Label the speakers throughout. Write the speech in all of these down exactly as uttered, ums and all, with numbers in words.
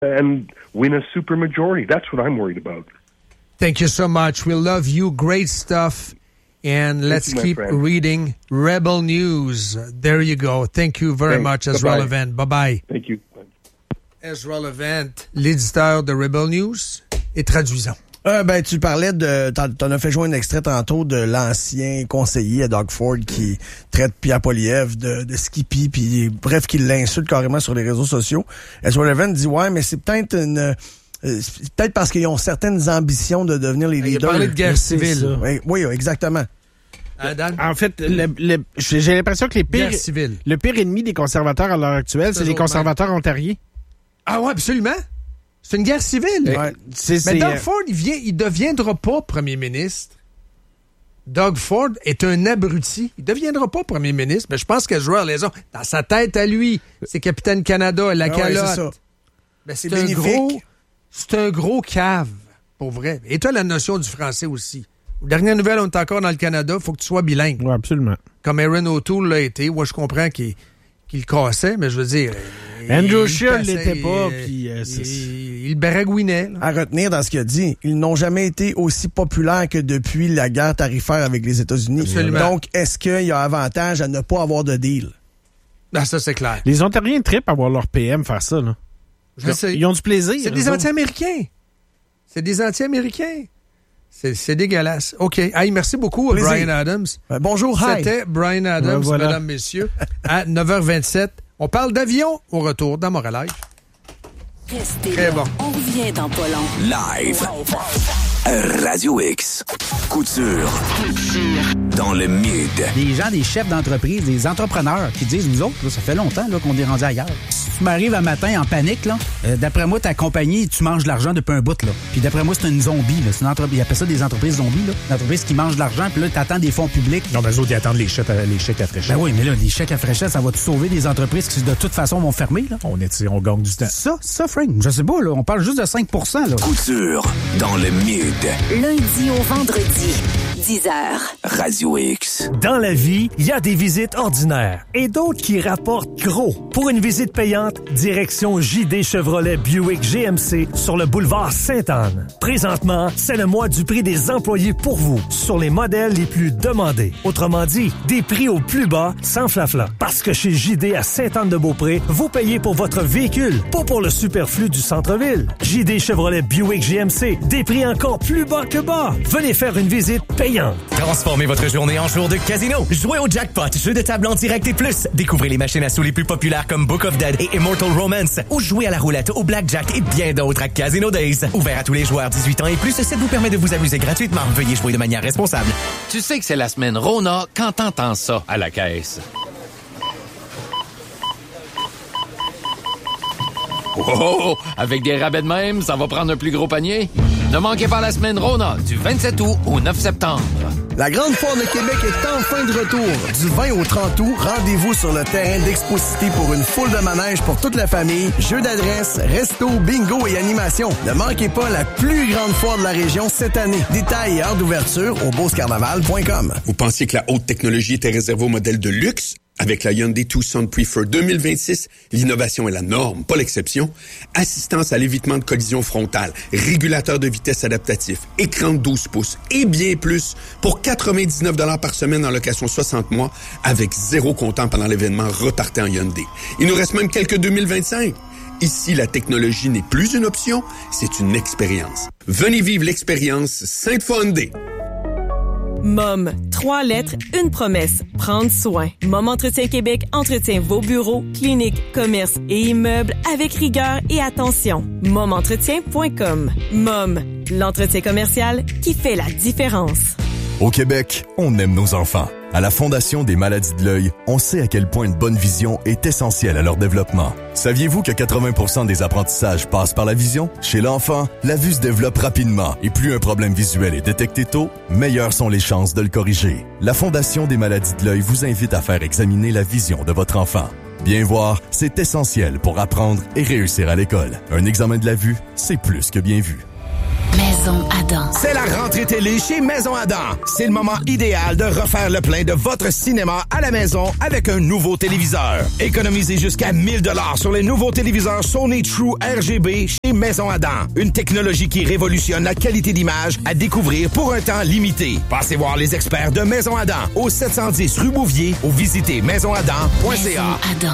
Speaker 1: and win a supermajority. That's what I'm worried about.
Speaker 2: Thank you so much. We love you. Great stuff. And let's
Speaker 1: you,
Speaker 2: keep
Speaker 1: friend.
Speaker 2: reading Rebel News. There you go. Thank you very
Speaker 1: Thanks.
Speaker 2: much, Ezra
Speaker 1: Bye-bye.
Speaker 2: Levant. Bye-bye.
Speaker 1: Thank you.
Speaker 2: Ezra Levant, l'éditeur de Rebel News, et traduisant.
Speaker 3: Euh, ben, tu parlais de, t'en, t'en as fait jouer un extrait tantôt de l'ancien conseiller à Doug Ford qui traite Pierre Poilievre de, de skippy, puis bref, qui l'insulte carrément sur les réseaux sociaux. Ezra Levant dit, ouais, mais c'est peut-être une, euh, c'est peut-être parce qu'ils ont certaines ambitions de devenir les leaders.
Speaker 2: Il a parlé de guerre civile.
Speaker 3: Oui, oui, exactement.
Speaker 2: Adam?
Speaker 4: En fait, le, le, j'ai l'impression que les pires,
Speaker 2: Guerre civile.
Speaker 4: le pire ennemi des conservateurs à l'heure actuelle, c'est les conservateurs ontariens.
Speaker 2: Ah ouais, absolument. C'est une guerre civile.
Speaker 4: Ouais, c'est,
Speaker 2: Mais
Speaker 4: c'est,
Speaker 2: Doug
Speaker 4: euh...
Speaker 2: Ford, il vient, il deviendra pas premier ministre. Doug Ford est un abruti. Il deviendra pas premier ministre. Mais je pense qu'Ezra a raison. Dans sa tête à lui, c'est Capitaine Canada, la
Speaker 3: Ah ouais,
Speaker 2: calotte.
Speaker 3: c'est ça.
Speaker 2: Ben, c'est,
Speaker 3: C'est
Speaker 2: un
Speaker 3: bénéfique.
Speaker 2: gros, c'est un gros cave, pour vrai. Et toi, la notion du français aussi. Dernière nouvelle, on est encore dans le Canada. Il faut que tu sois bilingue.
Speaker 4: Oui, absolument.
Speaker 2: Comme Aaron O'Toole l'a été. Moi, je comprends qu'il, qu'il le cassait, mais je veux dire...
Speaker 4: Andrew
Speaker 2: il
Speaker 4: Scheer
Speaker 2: passait,
Speaker 4: l'était pas,
Speaker 2: il,
Speaker 4: puis euh, c'est...
Speaker 2: il, il baragouinait. Là.
Speaker 3: À retenir dans ce qu'il a dit, ils n'ont jamais été aussi populaires que depuis la guerre tarifaire avec les États-Unis.
Speaker 2: Absolument.
Speaker 3: Donc, est-ce qu'il y a avantage à ne pas avoir de deal?
Speaker 2: Ben, ça, c'est clair.
Speaker 4: Les Ontariens trippent à voir leur P M faire ça, là.
Speaker 2: Je
Speaker 4: Ils ont,
Speaker 2: sais.
Speaker 4: ils ont du plaisir.
Speaker 2: C'est des
Speaker 4: eux autres.
Speaker 2: anti-américains. C'est des anti-américains. C'est, c'est dégueulasse. OK. Hey, merci beaucoup,
Speaker 3: Plaisir.
Speaker 2: Brian Adams.
Speaker 3: Euh, bonjour, hi.
Speaker 2: C'était Brian Adams,
Speaker 4: Ouais, voilà.
Speaker 2: mesdames, messieurs, à neuf heures vingt-sept. On parle d'avion au retour dans Montréal.
Speaker 5: Restez
Speaker 2: Très
Speaker 5: là.
Speaker 2: bon.
Speaker 5: On revient dans pas long.
Speaker 6: Live. Radio X. Couture. Dans le mid.
Speaker 7: Des gens, des chefs d'entreprise, des entrepreneurs qui disent, nous autres, là, ça fait longtemps là, qu'on est rendu ailleurs. Si tu m'arrives un matin en panique, là, euh, d'après moi, ta compagnie, tu manges de l'argent depuis un bout. Là. Puis d'après moi, c'est une zombie. Là. C'est une entreprise, ils appellent ça des entreprises zombies. Là. Une entreprise qui mange de l'argent, puis là, t'attends des fonds publics.
Speaker 8: Non, mais eux autres, ils attendent les chèques à, les chèques à fraîcheur.
Speaker 7: Ben oui, mais là, les chèques à fraîcheur, ça va te sauver des entreprises qui, de toute façon, vont fermer. Là.
Speaker 8: On étire, on gagne du temps.
Speaker 7: Ça, ça, Frank, je sais pas, là, on parle juste de cinq pour cent. Là.
Speaker 6: Couture. Dans le mid.
Speaker 5: Lundi au vendredi, dix heures.
Speaker 6: Radio X.
Speaker 9: Dans la vie, il y a des visites ordinaires et d'autres qui rapportent gros. Pour une visite payante, direction J D Chevrolet Buick G M C sur le boulevard Sainte-Anne. Présentement, c'est le mois du prix des employés pour vous sur les modèles les plus demandés. Autrement dit, des prix au plus bas sans flafla. Parce que chez J D à Sainte-Anne-de-Beaupré, vous payez pour votre véhicule, pas pour le superflu du centre-ville. J D Chevrolet Buick G M C, des prix encore plus bas que bas. Venez faire une visite payante.
Speaker 10: Transformez votre journée en jour de casino. Jouez au jackpot, jeu de table en direct et plus. Découvrez les machines à sous les plus populaires comme Book of Dead et Immortal Romance. Ou jouez à la roulette, au blackjack et bien d'autres à Casino Days. Ouvert à tous les joueurs dix-huit ans et plus, ça vous permet de vous amuser gratuitement. Veuillez jouer de manière responsable.
Speaker 11: Tu sais que c'est la semaine Rona quand t'entends ça à la caisse. Oh, oh, oh, avec des rabais de même, ça va prendre un plus gros panier. Ne manquez pas la semaine Rona du vingt-sept août au neuf septembre.
Speaker 3: La Grande Foire de Québec est enfin de retour. Du vingt au trente août, rendez-vous sur le terrain d'Expo-Cité pour une foule de manèges pour toute la famille, jeux d'adresse, resto, bingo et animation. Ne manquez pas la plus grande foire de la région cette année. Détails et heures d'ouverture au beauce carnaval point com.
Speaker 12: Vous pensiez que la haute technologie était réservée aux modèles de luxe? Avec la Hyundai Tucson Prefer deux mille vingt-six, l'innovation est la norme, pas l'exception. Assistance à l'évitement de collision frontale, régulateur de vitesse adaptatif, écran de douze pouces et bien plus pour quatre-vingt-dix-neuf dollars par semaine en location soixante mois avec zéro comptant pendant l'événement Repartez en Hyundai. Il nous reste même quelques deux mille vingt-cinq. Ici, la technologie n'est plus une option, c'est une expérience. Venez vivre l'expérience Sainte-Foy Hyundai.
Speaker 13: M O M. Trois lettres, une promesse. Prendre soin. M O M Entretien Québec entretient vos bureaux, cliniques, commerces et immeubles avec rigueur et attention. M O M entretien point com. M O M. L'entretien commercial qui fait la différence.
Speaker 14: Au Québec, on aime nos enfants. À la Fondation des maladies de l'œil, on sait à quel point une bonne vision est essentielle à leur développement. Saviez-vous que quatre-vingts pour cent des apprentissages passent par la vision? Chez l'enfant, la vue se développe rapidement et plus un problème visuel est détecté tôt, meilleures sont les chances de le corriger. La Fondation des maladies de l'œil vous invite à faire examiner la vision de votre enfant. Bien voir, c'est essentiel pour apprendre et réussir à l'école. Un examen de la vue, c'est plus que bien vu.
Speaker 5: Maison Adam.
Speaker 15: C'est la rentrée télé chez Maison Adam. C'est le moment idéal de refaire le plein de votre cinéma à la maison avec un nouveau téléviseur. Économisez jusqu'à mille dollars sur les nouveaux téléviseurs Sony True R G B chez Maison Adam. Une technologie qui révolutionne la qualité d'image à découvrir pour un temps limité. Passez voir les experts de Maison Adam au sept cent dix rue Bouvier ou visitez maison adam point c a.
Speaker 5: Maison Adam.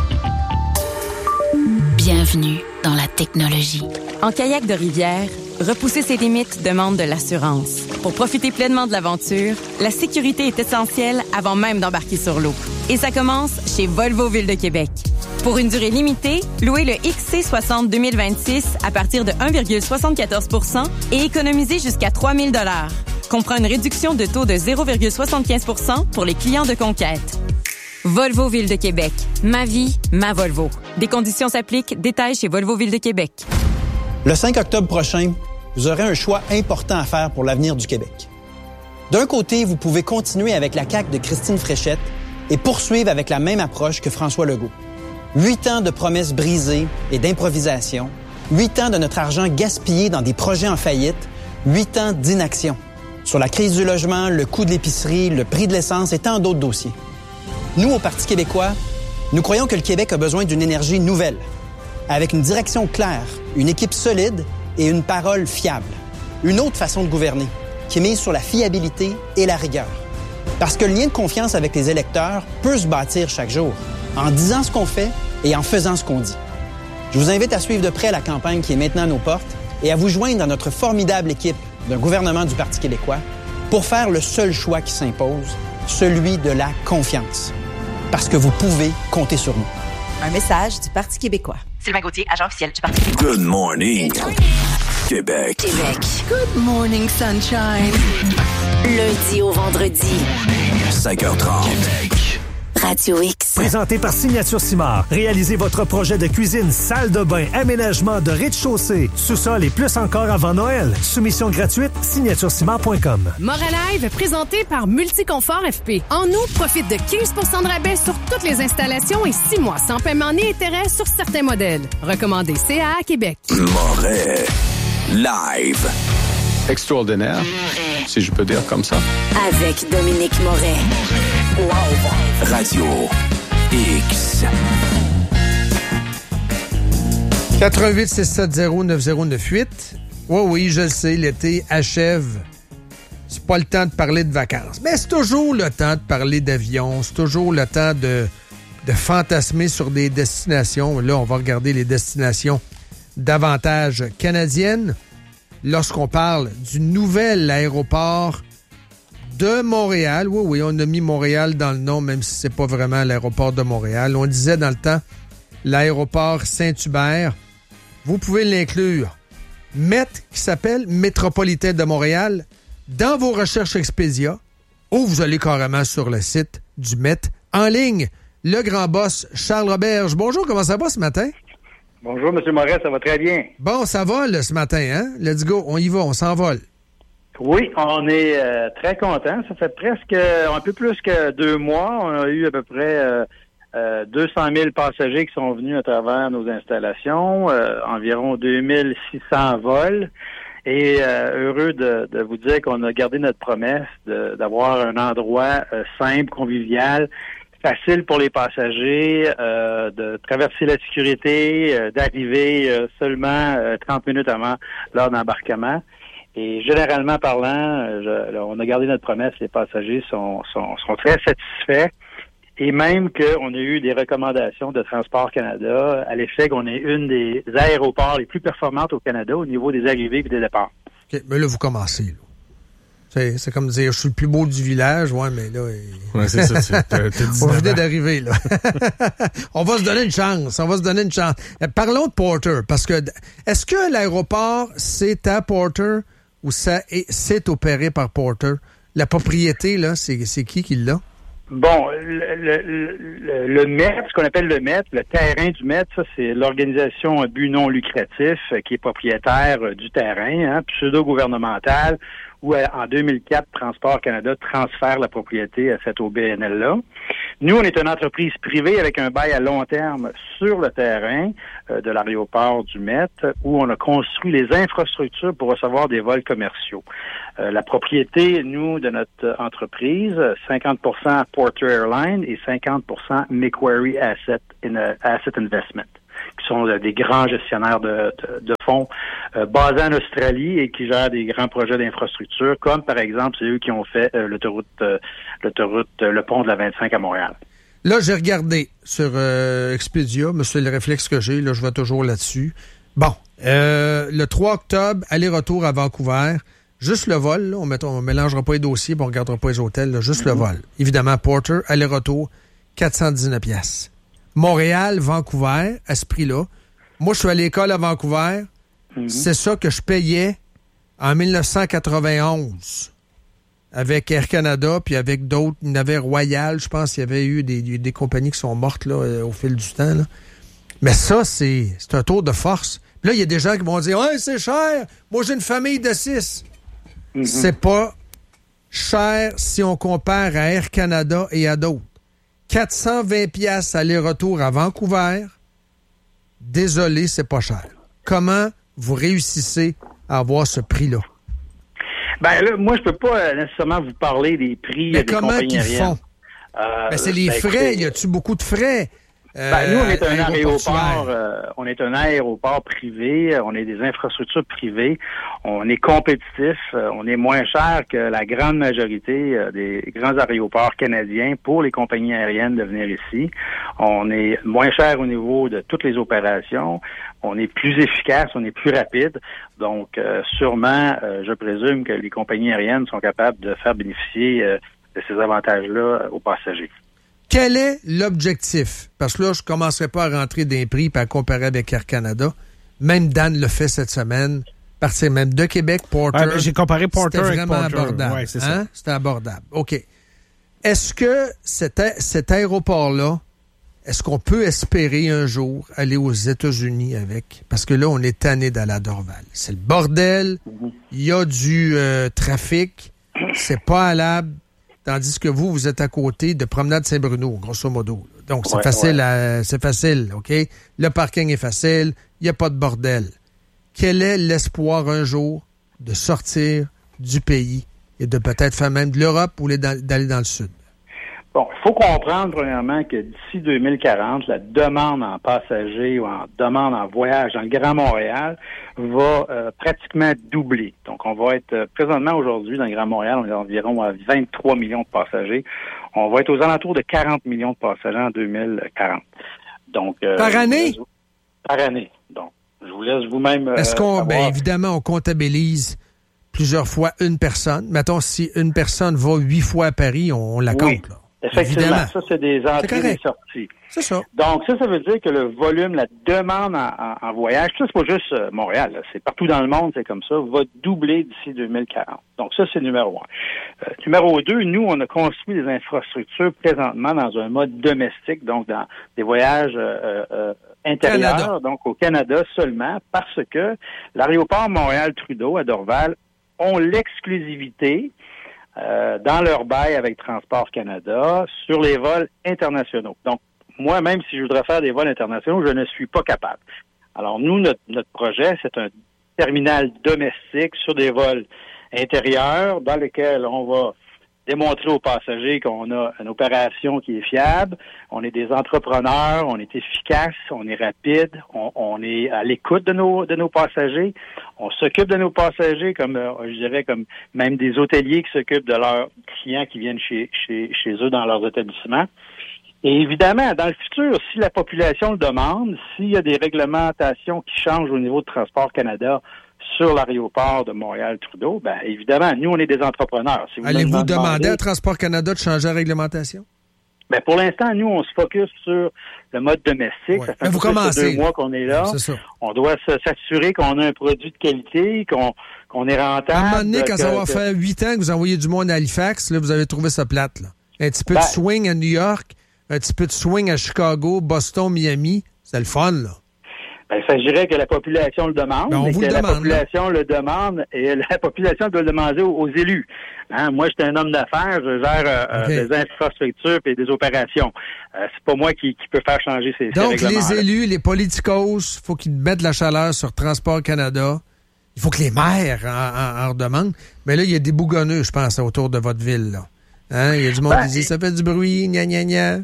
Speaker 5: Bienvenue dans la technologie.
Speaker 13: En kayak de rivière, repousser ses limites demande de l'assurance. Pour profiter pleinement de l'aventure, la sécurité est essentielle avant même d'embarquer sur l'eau. Et ça commence chez Volvo Ville de Québec. Pour une durée limitée, louez le X C soixante deux mille vingt-six à partir de un virgule soixante-quatorze pour cent et économisez jusqu'à trois mille dollars. Comprend une réduction de taux de zéro virgule soixante-quinze pour cent pour les clients de conquête. Volvo Ville de Québec. Ma vie, ma Volvo. Des conditions s'appliquent. Détails chez Volvo Ville de Québec.
Speaker 16: Le cinq octobre prochain, vous aurez un choix important à faire pour l'avenir du Québec. D'un côté, vous pouvez continuer avec la C A Q de Christine Fréchette et poursuivre avec la même approche que François Legault. Huit ans de promesses brisées et d'improvisation, huit ans de notre argent gaspillé dans des projets en faillite, huit ans d'inaction. Sur la crise du logement, le coût de l'épicerie, le prix de l'essence et tant d'autres dossiers. Nous, au Parti québécois, nous croyons que le Québec a besoin d'une énergie nouvelle, avec une direction claire, une équipe solide et une parole fiable. Une autre façon de gouverner, qui est mise sur la fiabilité et la rigueur. Parce que le lien de confiance avec les électeurs peut se bâtir chaque jour, en disant ce qu'on fait et en faisant ce qu'on dit. Je vous invite à suivre de près la campagne qui est maintenant à nos portes et à vous joindre à notre formidable équipe d'un gouvernement du Parti québécois pour faire le seul choix qui s'impose, celui de la confiance. Parce que vous pouvez compter sur nous.
Speaker 17: Un message du Parti québécois. Sylvain Gauthier, agent officiel du Parti québécois.
Speaker 6: Good morning, Québec.
Speaker 5: Québec. Good morning, sunshine. Lundi au vendredi.
Speaker 6: cinq heures trente.
Speaker 5: Radio X.
Speaker 9: Présenté par Signature Simard. Réalisez votre projet de cuisine, salle de bain, aménagement de rez-de-chaussée, sous-sol et plus encore avant Noël. Soumission gratuite, signature simard point com.
Speaker 18: Moralive, présenté par Multiconfort F P. En août, profite de quinze pour cent de rabais sur toutes les installations et six mois sans paiement ni intérêt sur certains modèles. Recommandé C A A Québec.
Speaker 6: Moret. Live.
Speaker 19: Extraordinaire, si je peux dire comme ça.
Speaker 5: Avec Dominique Moret.
Speaker 6: Live. Radio X.
Speaker 2: quatre un huit six sept zéro neuf zéro neuf huit. Oui, oui, je le sais, l'été achève. C'est pas le temps de parler de vacances. Mais c'est toujours le temps de parler d'avion. C'est toujours le temps de, de fantasmer sur des destinations. Là, on va regarder les destinations davantage canadiennes. Lorsqu'on parle du nouvel aéroport de Montréal, oui, oui, on a mis Montréal dans le nom, même si c'est pas vraiment l'aéroport de Montréal. On disait dans le temps l'aéroport Saint-Hubert. Vous pouvez l'inclure. M E T, qui s'appelle Métropolitain de Montréal, dans vos recherches Expedia, ou vous allez carrément sur le site du M E T en ligne. Le grand boss Charles Roberge. Bonjour, comment ça va ce matin?
Speaker 20: Bonjour, M. Moret, ça va très bien.
Speaker 2: Bon, ça vole ce matin, hein? Let's go, on y va, on s'envole.
Speaker 20: Oui, on est euh, très contents. Ça fait presque un peu plus que deux mois. On a eu à peu près euh, euh, deux cent mille passagers qui sont venus à travers nos installations, euh, environ deux mille six cents vols. Et euh, heureux de, de vous dire qu'on a gardé notre promesse de, d'avoir un endroit euh, simple, convivial, facile pour les passagers, euh, de traverser la sécurité, euh, d'arriver euh, seulement euh, trente minutes avant l'heure d'embarquement. Et généralement parlant, je, là, on a gardé notre promesse, les passagers sont, sont, sont très satisfaits. Et même qu'on a eu des recommandations de Transport Canada à l'effet qu'on est une des aéroports les plus performantes au Canada au niveau des arrivées et des départs.
Speaker 2: OK, mais là, vous commencez, là. C'est, c'est comme dire, je suis le plus beau du village, ouais, mais là... Il...
Speaker 19: Ouais, c'est ça, tu, t'as, t'as
Speaker 2: on venait d'arriver, là. On va se donner une chance, on va se donner une chance. Parlons de Porter, parce que est-ce que l'aéroport, c'est à Porter ou ça est, c'est opéré par Porter? La propriété, là, c'est, c'est qui qui l'a?
Speaker 20: Bon, le, le, le, le M E T, ce qu'on appelle le M E T, le terrain du M E T, ça, c'est l'organisation à but non lucratif euh, qui est propriétaire euh, du terrain, hein, pseudo-gouvernemental, où euh, en deux mille quatre, Transport Canada transfère la propriété à cette O B N L-là. Nous, on est une entreprise privée avec un bail à long terme sur le terrain euh, de l'aéroport du Met, où on a construit les infrastructures pour recevoir des vols commerciaux. Euh, la propriété, nous, de notre entreprise, cinquante pour cent Porter Airlines et cinquante pour cent Macquarie Asset, in, uh, Asset Investment, qui sont euh, des grands gestionnaires de, de, de fonds euh, basés en Australie et qui gèrent des grands projets d'infrastructure, comme par exemple, c'est eux qui ont fait euh, l'autoroute, euh, l'autoroute, euh, le pont de la vingt-cinq à Montréal.
Speaker 2: Là, j'ai regardé sur euh, Expedia, mais c'est le réflexe que j'ai, là, je vais toujours là-dessus. Bon, euh, le trois octobre, aller-retour à Vancouver, juste le vol, là, on ne mélangera pas les dossiers, on ne regardera pas les hôtels, là, juste mm-hmm. le vol. Évidemment, Porter, aller-retour, quatre cent dix-neuf piastres. Montréal, Vancouver, à ce prix-là. Moi, je suis à l'école à Vancouver. Mm-hmm. C'est ça que je payais en dix-neuf cent quatre-vingt-onze avec Air Canada, puis avec d'autres. Il y en avait Royal, je pense qu'il y avait eu des, des compagnies qui sont mortes là, au fil du temps. Là. Mais ça, c'est, c'est un tour de force. Puis là, il y a des gens qui vont dire « Ouais, c'est cher! Moi, j'ai une famille de six. Mm-hmm. » C'est pas cher si on compare à Air Canada et à d'autres. quatre cent vingt piastres aller-retour à Vancouver. Désolé, c'est pas cher. Comment vous réussissez à avoir ce prix-là?
Speaker 20: Ben là, moi, je peux pas nécessairement vous parler des prix
Speaker 2: Mais
Speaker 20: des
Speaker 2: comment
Speaker 20: compagnies
Speaker 2: qu'ils
Speaker 20: aériennes.
Speaker 2: font? Euh, ben, c'est les ben, frais. Y a-tu beaucoup de frais? Euh,
Speaker 20: ben, nous, on est un aéroport, euh, on est un aéroport privé, on est des infrastructures privées, on est compétitif, euh, on est moins cher que la grande majorité euh, des grands aéroports canadiens pour les compagnies aériennes de venir ici. On est moins cher au niveau de toutes les opérations, on est plus efficace, on est plus rapide. Donc, euh, sûrement, euh, je présume que les compagnies aériennes sont capables de faire bénéficier euh, de ces avantages-là aux passagers.
Speaker 2: Quel est l'objectif? Parce que là, je ne commencerai pas à rentrer des prix et à comparer avec Air Canada. Même Dan le fait cette semaine. Partir même de Québec, Porter.
Speaker 4: Ouais, j'ai comparé Porter
Speaker 2: c'était
Speaker 4: avec
Speaker 2: vraiment
Speaker 4: Porter.
Speaker 2: abordable.
Speaker 4: Ouais, c'est
Speaker 2: hein?
Speaker 4: ça.
Speaker 2: C'était abordable. OK. Est-ce que cet, a- cet aéroport-là, est-ce qu'on peut espérer un jour aller aux États-Unis avec? Parce que là, on est tanné d'aller à Dorval. C'est le bordel. Il y a du euh, trafic. C'est pas allable. Tandis que vous, vous êtes à côté de Promenade Saint-Bruno, grosso modo. Donc, c'est
Speaker 20: ouais,
Speaker 2: facile,
Speaker 20: ouais.
Speaker 2: à, c'est facile, OK? Le parking est facile, il n'y a pas de bordel. Quel est l'espoir un jour de sortir du pays et de peut-être faire même de l'Europe ou d'aller dans le sud?
Speaker 20: Bon, il faut comprendre, premièrement, que d'ici deux mille quarante, la demande en passagers ou en demande en voyage dans le Grand Montréal va euh, pratiquement doubler. Donc, on va être, euh, présentement, aujourd'hui, dans le Grand Montréal, on est environ à vingt-trois millions de passagers. On va être aux alentours de quarante millions de passagers en deux mille quarante. Donc, euh,
Speaker 2: par année?
Speaker 20: Vous, par année. Donc, je vous laisse vous-même... Euh,
Speaker 2: Est-ce qu'on,
Speaker 20: savoir.
Speaker 2: bien évidemment, on comptabilise plusieurs fois une personne. Mettons, si une personne va huit fois à Paris, on, on la compte,
Speaker 20: oui.
Speaker 2: là.
Speaker 20: Effectivement,
Speaker 2: Évidemment.
Speaker 20: ça, c'est des entrées et des sorties.
Speaker 2: C'est ça.
Speaker 20: Donc, ça, ça veut dire que le volume, la demande en, en, en voyage, ça, c'est pas juste euh, Montréal, là, c'est partout dans le monde, c'est comme ça, va doubler d'ici deux mille quarante. Donc, ça, c'est numéro un. Euh, numéro deux, nous, on a construit des infrastructures présentement dans un mode domestique, donc dans des voyages euh, euh, intérieurs, Canada. Donc au Canada seulement, parce que l'aéroport Montréal-Trudeau à Dorval ont l'exclusivité Euh, dans leur bail avec Transport Canada sur les vols internationaux. Donc, moi, même si je voudrais faire des vols internationaux, je ne suis pas capable. Alors, nous, notre, notre projet, c'est un terminal domestique sur des vols intérieurs dans lesquels on va démontrer aux passagers qu'on a une opération qui est fiable, on est des entrepreneurs, on est efficace, on est rapide, on, on est à l'écoute de nos de nos passagers, on s'occupe de nos passagers comme euh, je dirais comme même des hôteliers qui s'occupent de leurs clients qui viennent chez chez chez eux dans leurs établissements. Et évidemment, dans le futur, si la population le demande, s'il y a des réglementations qui changent au niveau de Transport Canada sur l'aéroport de Montréal-Trudeau, bien évidemment, nous, on est des entrepreneurs. Si vous
Speaker 2: Allez-vous
Speaker 20: demandez,
Speaker 2: demander à Transport Canada de changer la réglementation?
Speaker 20: Bien, pour l'instant, nous, on se focus sur le mode domestique.
Speaker 2: Ouais.
Speaker 20: Ça fait
Speaker 2: Mais vous commencez.
Speaker 20: deux mois qu'on est là.
Speaker 2: C'est ça.
Speaker 20: On doit s'assurer qu'on a un produit de qualité, qu'on qu'on est rentable.
Speaker 2: À un moment donné, quand
Speaker 20: que,
Speaker 2: ça va
Speaker 20: que...
Speaker 2: faire huit ans que vous envoyez du monde à Halifax, là, vous avez trouvé ça plate. Là. Un petit peu
Speaker 20: ben,
Speaker 2: de swing à New York, un petit peu de swing à Chicago, Boston, Miami. C'est le fun, là.
Speaker 20: Ben, il s'agirait que la population le demande,
Speaker 2: ben, on
Speaker 20: mais
Speaker 2: vous
Speaker 20: que
Speaker 2: le
Speaker 20: la
Speaker 2: demande,
Speaker 20: population là. le demande et la population doit le demander aux, aux élus. Hein? Moi, j'étais un homme d'affaires, je gère euh, okay. des infrastructures et des opérations. Euh, c'est pas moi qui, qui peut faire changer ces,
Speaker 2: Donc,
Speaker 20: ces règlements.
Speaker 2: Donc, les élus, les politicos, faut qu'ils mettent la chaleur sur Transport Canada. Il faut que les maires en, en, en redemandent. Mais là, il y a des bougonneux, je pense, autour de votre ville, là. Hein? Il y a du monde ben, qui dit, ça fait du bruit, gna gna gna.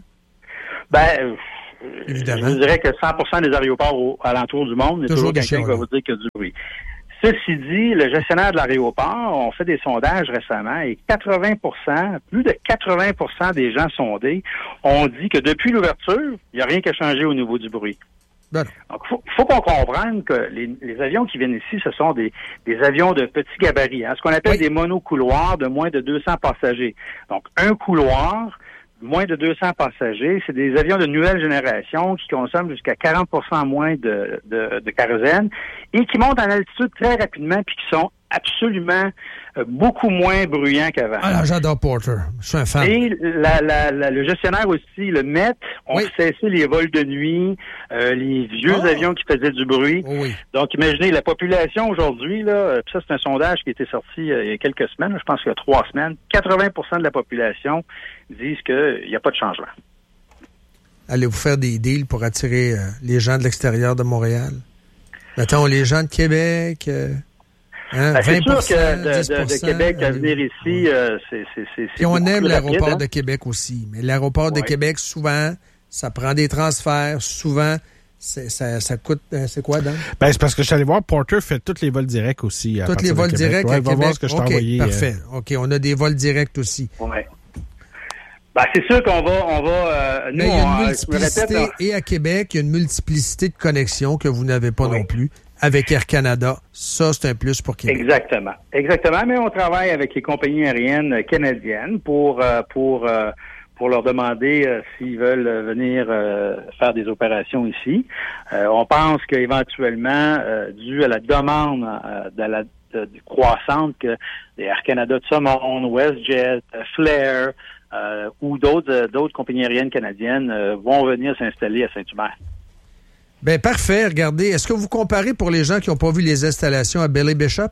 Speaker 20: Ben, évidemment. Je dirais que cent pour cent des aéroports au, alentour du monde, il y a toujours, toujours quelqu'un qui va vous dire qu'il y a du bruit. Ceci dit, le gestionnaire de l'aéroport, on fait des sondages récemment et quatre-vingts pour cent, plus de quatre-vingts pour cent des gens sondés ont dit que depuis l'ouverture, il n'y a rien qui a changé au niveau du bruit.
Speaker 2: Ben.
Speaker 20: Donc, il faut, faut qu'on comprenne que les, les avions qui viennent ici, ce sont des, des avions de petits gabarits, hein, ce qu'on appelle oui. des monocouloirs de moins de deux cents passagers. Donc, un couloir, moins de deux cents passagers, c'est des avions de nouvelle génération qui consomment jusqu'à quarante pour cent moins de, de, de kérosène et qui montent en altitude très rapidement puis qui sont absolument euh, beaucoup moins bruyants qu'avant.
Speaker 2: Ah, j'adore Porter. Je suis un fan.
Speaker 20: Et la, la, la, le gestionnaire aussi, le M E T, ont oui. cessé les vols de nuit, euh, les vieux oh. avions qui faisaient du bruit.
Speaker 2: Oh oui.
Speaker 20: Donc, imaginez, la population aujourd'hui, là, ça c'est un sondage qui a été sorti euh, il y a quelques semaines, je pense qu'il y a trois semaines, quatre-vingts pour cent de la population disent qu'il n'y a pas de changement.
Speaker 2: Allez-vous faire des deals pour attirer euh, les gens de l'extérieur de Montréal? Mettons, les gens de Québec... Euh... Hein,
Speaker 20: ben, c'est sûr que de, de, de Québec à venir ici, euh, c'est, c'est, c'est,
Speaker 2: Puis on aime l'aéroport
Speaker 20: rapide, hein?
Speaker 2: de Québec aussi. Mais l'aéroport de
Speaker 20: ouais.
Speaker 2: Québec, souvent, ça prend des transferts. Souvent, c'est, ça, ça coûte... C'est quoi, Dan?
Speaker 4: Ben, c'est parce que je suis allé voir, Porter fait tous les vols directs aussi.
Speaker 2: Tous les vols directs
Speaker 4: ouais,
Speaker 2: à
Speaker 4: va
Speaker 2: Québec.
Speaker 4: Voir ce que je t'ai
Speaker 2: okay,
Speaker 4: envoyé.
Speaker 2: Parfait.
Speaker 4: Euh...
Speaker 2: OK, on a des vols directs aussi.
Speaker 20: Oui. Ben, c'est sûr qu'on va... On va euh, nous,
Speaker 2: Mais il y a une
Speaker 20: on,
Speaker 2: multiplicité,
Speaker 20: répète,
Speaker 2: et à Québec, il y a une multiplicité de connexions que vous n'avez pas oui. non plus. Avec Air Canada, ça, c'est un plus pour Québec.
Speaker 20: Exactement. Exactement, mais on travaille avec les compagnies aériennes canadiennes pour euh, pour euh, pour leur demander euh, s'ils veulent venir euh, faire des opérations ici. Euh, on pense qu'éventuellement, euh, dû à la demande euh, de la de, de croissante que les Air Canada de ce monde, WestJet, Flair euh, ou d'autres euh, d'autres compagnies aériennes canadiennes euh, vont venir s'installer à Saint-Hubert.
Speaker 2: Ben parfait. Regardez, est-ce que vous comparez pour les gens qui n'ont pas vu les installations à Billy Bishop?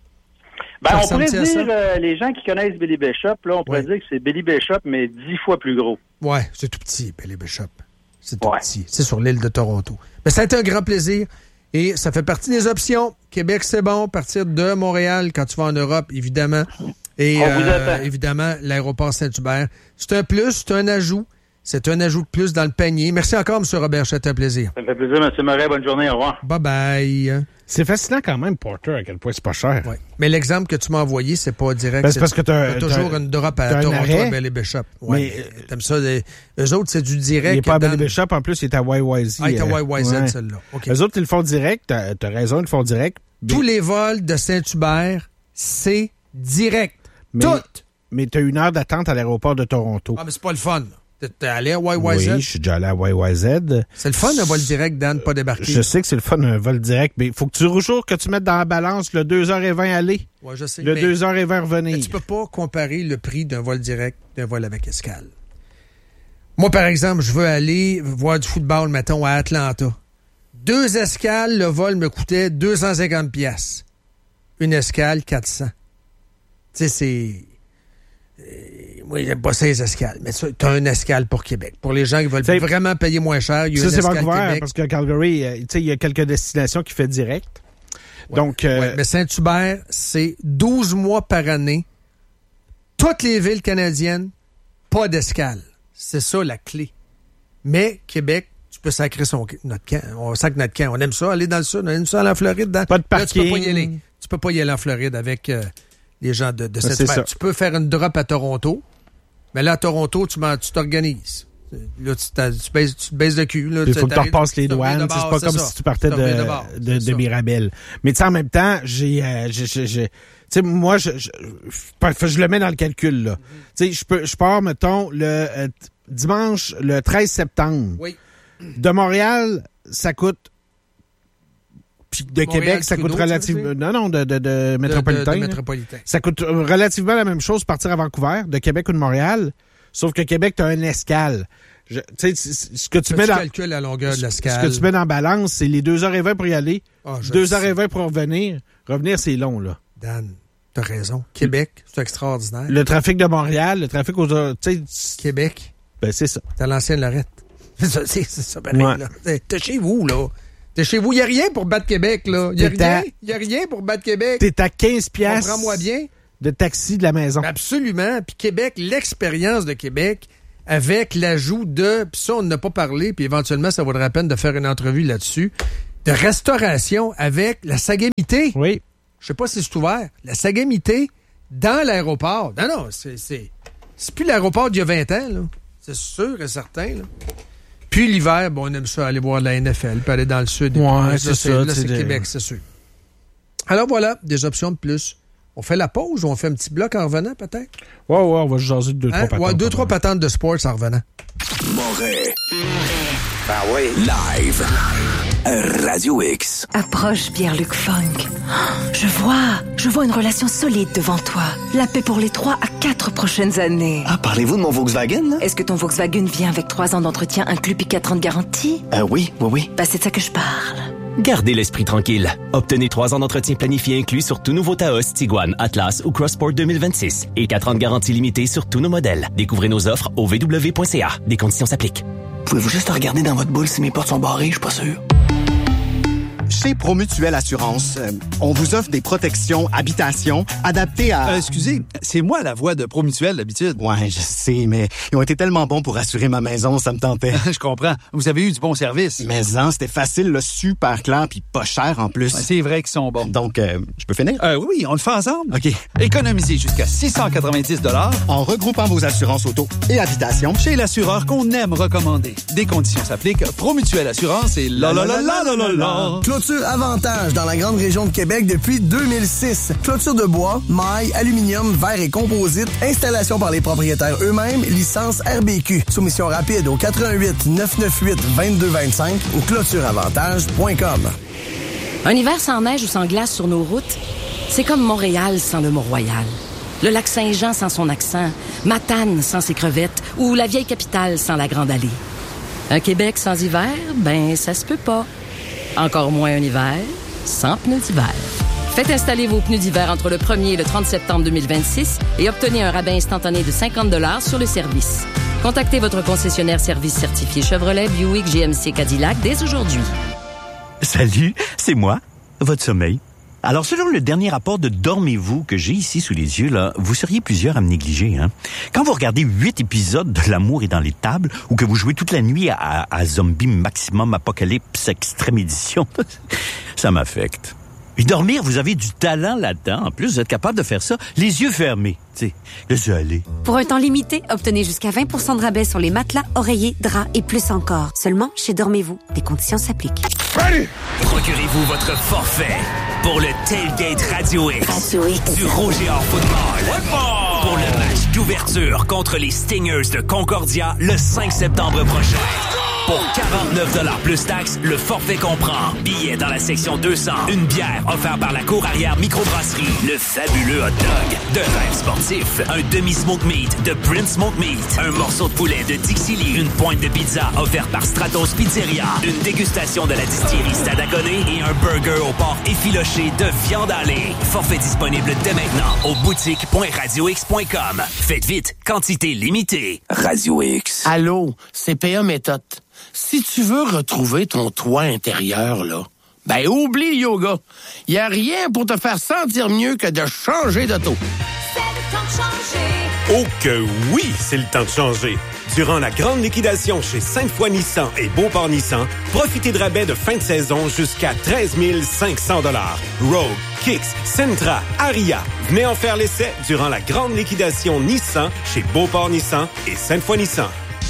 Speaker 20: Ben, on pourrait dire, euh, les gens qui connaissent Billy Bishop, là, on pourrait ouais. dire que c'est Billy Bishop, mais dix fois plus gros.
Speaker 2: Ouais, c'est tout petit, Billy Bishop. C'est tout ouais. petit. C'est sur l'île de Toronto. Mais ça a été un grand plaisir et ça fait partie des options. Québec, c'est bon. Partir de Montréal quand tu vas en Europe, évidemment. Et euh, évidemment, l'aéroport Saint-Hubert. C'est un plus, c'est un ajout. C'est un ajout de plus dans le panier. Merci encore, M. Robert. C'était un plaisir.
Speaker 20: Ça me fait plaisir, M. Moret. Bonne journée. Au revoir.
Speaker 2: Bye-bye.
Speaker 4: C'est fascinant quand même, Porter, à quel point c'est pas cher.
Speaker 2: Ouais. Mais l'exemple que tu m'as envoyé, c'est pas direct.
Speaker 4: Ben, c'est parce que tu as
Speaker 2: toujours une drop à Toronto à Billy Bishop. Ouais, mais t'aimes ça. Les, eux autres, c'est du direct.
Speaker 4: Il n'est pas à Billy Bishop. En plus, il est à Y Y Z.
Speaker 2: Ah, il est à Y Y Z, ouais. Celle-là. Okay.
Speaker 4: Eux autres, ils le font direct. T'as, t'as raison, ils le font direct.
Speaker 2: Tous les vols de Saint-Hubert, c'est direct.
Speaker 4: Mais,
Speaker 2: Tout.
Speaker 4: Mais tu as une heure d'attente à l'aéroport de Toronto.
Speaker 2: Ah, mais c'est pas le fun. T'es allé à Y Y Z?
Speaker 4: Oui, je suis déjà allé à Y Y Z.
Speaker 2: C'est le fun, un vol direct, Dan, pas débarqué.
Speaker 4: Je sais que c'est le fun, un vol direct, mais il faut que tu toujours que tu mettes dans la balance le deux heures vingt aller.
Speaker 2: Oui, je sais.
Speaker 4: Le deux heures vingt revenir.
Speaker 2: Mais tu peux pas comparer le prix d'un vol direct d'un vol avec escale. Moi, par exemple, je veux aller voir du football, mettons, à Atlanta. Deux escales, le vol me coûtait deux cent cinquante piastres. Une escale, quatre cents. Tu sais, c'est... Moi, j'aime pas seize escales, mais tu as une escale pour Québec. Pour les gens qui veulent t'sais, vraiment payer moins cher, il y a une
Speaker 4: escale
Speaker 2: Québec. Ça, c'est Vancouver,
Speaker 4: parce que Calgary, euh, tu sais, il y a quelques destinations qui fait direct.
Speaker 2: Ouais,
Speaker 4: Donc, euh,
Speaker 2: ouais, mais Saint-Hubert, c'est douze mois par année. Toutes les villes canadiennes, pas d'escale. C'est ça, la clé. Mais Québec, tu peux sacrer son, notre camp. On sacre notre camp. On aime ça, aller dans le sud. On aime ça aller en Floride. Dans...
Speaker 4: Pas de parking.
Speaker 2: Là, tu peux pas y aller. Tu peux pas y aller en Floride avec... Euh, les gens de, de cette fête. Tu peux faire une drop à Toronto, mais là, à Toronto, tu, tu t'organises. Là, tu, tu, baisses, tu te baisses le cul.
Speaker 4: Il faut que tu repasses les douanes. C'est pas comme ça. Si tu partais de, de, de, de Mirabel. Mais tu sais, en même temps, j'ai... Euh, j'ai, j'ai, j'ai tu sais, moi, je, je, je, je le mets dans le calcul, là. Mm-hmm. Tu sais, je peux, je pars, mettons, le euh, dimanche, le treize septembre.
Speaker 2: Oui.
Speaker 4: De Montréal, ça coûte... Puis de Montréal, Québec, ça Trudeau, coûte relativement... Non, non, de, de, de, de métropolitain.
Speaker 2: De, de métropolitain.
Speaker 4: Ça coûte relativement la même chose partir à Vancouver, de Québec ou de Montréal, sauf que Québec, tu as une escale. Tu sais, ce que tu mets
Speaker 2: tu
Speaker 4: dans...
Speaker 2: calcules la longueur de l'escale.
Speaker 4: Ce que tu mets dans la balance, c'est les deux heures vingt pour y aller, oh, deux heures vingt pour revenir. Revenir, c'est long, là.
Speaker 2: Dan, T'as raison. Québec, c'est extraordinaire.
Speaker 4: Le trafic de Montréal, le trafic aux...
Speaker 2: Québec.
Speaker 4: Ben, c'est ça.
Speaker 2: T'as l'ancienne Lorette. C'est ça, c'est, c'est ça pareil,
Speaker 4: ouais.
Speaker 2: là. T'es chez vous, là. T'es chez vous. Il n'y a rien pour battre Québec, là. Il n'y a rien. Il y a rien pour battre Québec.
Speaker 4: T'es à quinze piastres.
Speaker 2: Comprends-moi bien.
Speaker 4: De taxi de la maison.
Speaker 2: Absolument. Puis Québec, l'expérience de Québec, avec l'ajout de, puis ça, on n'a pas parlé, puis éventuellement, ça vaudrait la peine de faire une entrevue là-dessus, de restauration avec la Sagamité.
Speaker 4: Oui.
Speaker 2: Je sais pas si c'est ouvert. La Sagamité dans l'aéroport. Non, non, c'est, c'est, c'est plus l'aéroport d'il y a vingt ans, là. C'est sûr et certain, là. Puis l'hiver, bon, on aime ça, aller voir la N F L, puis aller dans le sud.
Speaker 4: Ouais,
Speaker 2: puis,
Speaker 4: c'est
Speaker 2: c'est,
Speaker 4: ça.
Speaker 2: Là, c'est
Speaker 4: de...
Speaker 2: Québec, c'est sûr. Alors voilà, des options de plus. On fait la pause ou on fait un petit bloc en revenant, peut-être?
Speaker 4: Ouais, ouais, on va jaser de deux,
Speaker 2: hein?
Speaker 4: trois patentes.
Speaker 2: Ouais, deux, trois patentes de sports en revenant.
Speaker 6: Moret. Ben oui. Live. Radio X.
Speaker 5: Approche Pierre-Luc Funk. Je vois, je vois une relation solide devant toi. La paix pour les trois à quatre prochaines années.
Speaker 10: Ah, parlez-vous de mon Volkswagen, là?
Speaker 5: Est-ce que ton Volkswagen vient avec trois ans d'entretien inclus puis quatre ans de garantie?
Speaker 10: Euh, oui, oui, oui.
Speaker 5: Bah, c'est de ça que je parle.
Speaker 10: Gardez l'esprit tranquille. Obtenez trois ans d'entretien planifié inclus sur tout nouveau Taos, Tiguan, Atlas ou Crossport deux mille vingt-six et quatre ans de garantie limitée sur tous nos modèles. Découvrez nos offres au v w point c a. Des conditions s'appliquent.
Speaker 21: Pouvez-vous juste regarder dans votre boule si mes portes sont barrées? Je suis pas sûr.
Speaker 22: Chez Promutuelle Assurance, euh, on vous offre des protections habitation adaptées à...
Speaker 23: Euh, excusez, c'est moi la voix de Promutuelle d'habitude.
Speaker 22: Ouais, je sais, mais ils ont été tellement bons pour assurer ma maison, ça me tentait.
Speaker 23: Je comprends. Vous avez eu du bon service.
Speaker 22: Mais non, c'était facile, là, super clair, puis pas cher en plus.
Speaker 23: Ouais, c'est vrai qu'ils sont bons.
Speaker 22: Donc, euh, je peux finir?
Speaker 23: Euh, oui, on le fait ensemble.
Speaker 22: OK.
Speaker 23: Économisez jusqu'à six cent quatre-vingt-dix dollars
Speaker 22: en regroupant vos assurances auto et habitation
Speaker 23: chez l'assureur qu'on aime recommander. Des conditions s'appliquent. Promutuelle Assurance et la la la la la la la.
Speaker 3: Clôture Avantage dans la grande région de Québec depuis deux mille six. Clôture de bois, maille, aluminium, verre et composite. Installation par les propriétaires eux-mêmes. Licence R B Q. Soumission rapide au quatre un huit neuf neuf huit deux deux deux cinq ou clôtureavantage point com.
Speaker 24: Un hiver sans neige ou sans glace sur nos routes, c'est comme Montréal sans le Mont-Royal. Le lac Saint-Jean sans son accent, Matane sans ses crevettes ou la vieille capitale sans la Grande Allée. Un Québec sans hiver, ben ça se peut pas. Encore moins un hiver sans pneus d'hiver. Faites installer vos pneus d'hiver entre le premier et le trente septembre deux mille vingt-six et obtenez un rabais instantané de cinquante dollars sur le service. Contactez votre concessionnaire service certifié Chevrolet, Buick, G M C, Cadillac dès aujourd'hui.
Speaker 25: Salut, c'est moi, votre sommeil. Alors, selon le dernier rapport de Dormez-vous que j'ai ici sous les yeux, là, vous seriez plusieurs à me négliger. Hein? Quand vous regardez huit épisodes de L'amour est dans les tables ou que vous jouez toute la nuit à, à Zombie Maximum Apocalypse Extrême Édition, ça m'affecte. Et dormir, vous avez du talent là-dedans. En plus, vous êtes capable de faire ça les yeux fermés. Tu sais, laissez aller.
Speaker 26: Pour un temps limité, obtenez jusqu'à vingt pour cent de rabais sur les matelas, oreillers, draps et plus encore. Seulement chez Dormez-vous. Des conditions s'appliquent.
Speaker 6: Ready?
Speaker 10: Procurez-vous votre forfait pour le Tailgate Radio X,
Speaker 26: Radio X.
Speaker 10: du Rouge et Or Football. Football. Pour le match d'ouverture contre les Stingers de Concordia le cinq septembre prochain. Pour quarante-neuf dollars plus taxes, le forfait comprend billets dans la section deux cents, une bière offerte par la cour arrière microbrasserie, le fabuleux hot dog de Rêve Sportif, un demi-smoke meat de Prince Smoke Meat, un morceau de poulet de Dixie Lee, une pointe de pizza offerte par Stratos Pizzeria, une dégustation de la distillerie Stadaconé et un burger au porc effiloché de viande hachée. Forfait disponible dès maintenant au boutique point radio x point com. Faites vite, quantité limitée.
Speaker 6: Radio X.
Speaker 27: Allô, C P A Méthode. Si tu veux retrouver ton toit intérieur, là, ben oublie le yoga. Il n'y a rien pour te faire sentir mieux que de changer d'auto.
Speaker 28: C'est le temps de changer.
Speaker 29: Oh que oui, c'est le temps de changer. Durant la grande liquidation chez Sainte-Foy Nissan et Beauport Nissan, profitez de rabais de fin de saison jusqu'à treize mille cinq cents dollars. Rogue, Kicks, Sentra, Aria. Venez en faire l'essai durant la grande liquidation Nissan chez Beauport Nissan et Sainte-Foy Nissan.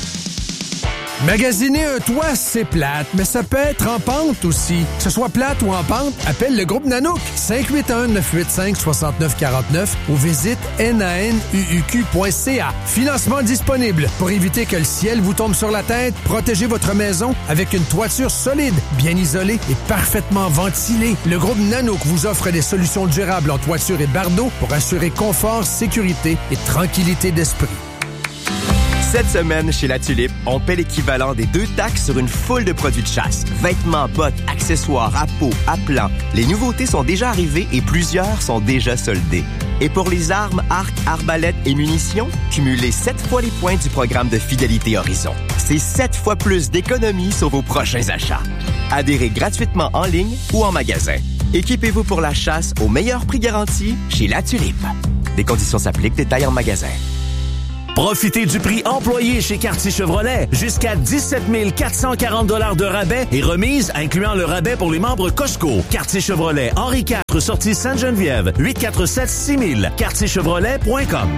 Speaker 2: Magasiner un toit, c'est plate, mais ça peut être en pente aussi. Que ce soit plate ou en pente, appelle le groupe Nanook. cinq huit un neuf huit cinq six neuf quatre neuf ou visite nanuq point c a. Financement disponible. Pour éviter que le ciel vous tombe sur la tête, protégez votre maison avec une toiture solide, bien isolée et parfaitement ventilée. Le groupe Nanook vous offre des solutions durables en toiture et bardeaux pour assurer confort, sécurité et tranquillité d'esprit.
Speaker 1: Cette semaine, chez La Tulipe, on paie l'équivalent des deux taxes sur une foule de produits de chasse. Vêtements, bottes, accessoires, à peau, à plan. Les nouveautés sont déjà arrivées et plusieurs sont déjà soldées. Et pour les armes, arcs, arbalètes et munitions, cumulez sept fois les points du programme de fidélité Horizon. C'est sept fois plus d'économies sur vos prochains achats. Adhérez gratuitement en ligne ou en magasin. Équipez-vous pour la chasse au meilleur prix garanti chez La Tulipe. Les conditions s'appliquent, détails en magasin.
Speaker 7: Profitez du prix employé chez Quartier Chevrolet. Jusqu'à dix-sept mille quatre cent quarante dollars de rabais et remise, incluant le rabais pour les membres Costco. Quartier Chevrolet, Henri quatre, sortie Sainte-Geneviève, huit quatre sept six mille, quartier chevrolet point com.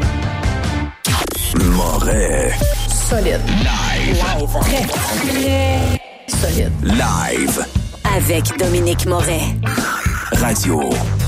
Speaker 6: Moret.
Speaker 28: Solide.
Speaker 6: Live.
Speaker 28: Live. Très, très solide.
Speaker 6: Live.
Speaker 28: Avec Dominique Moret.
Speaker 6: Radio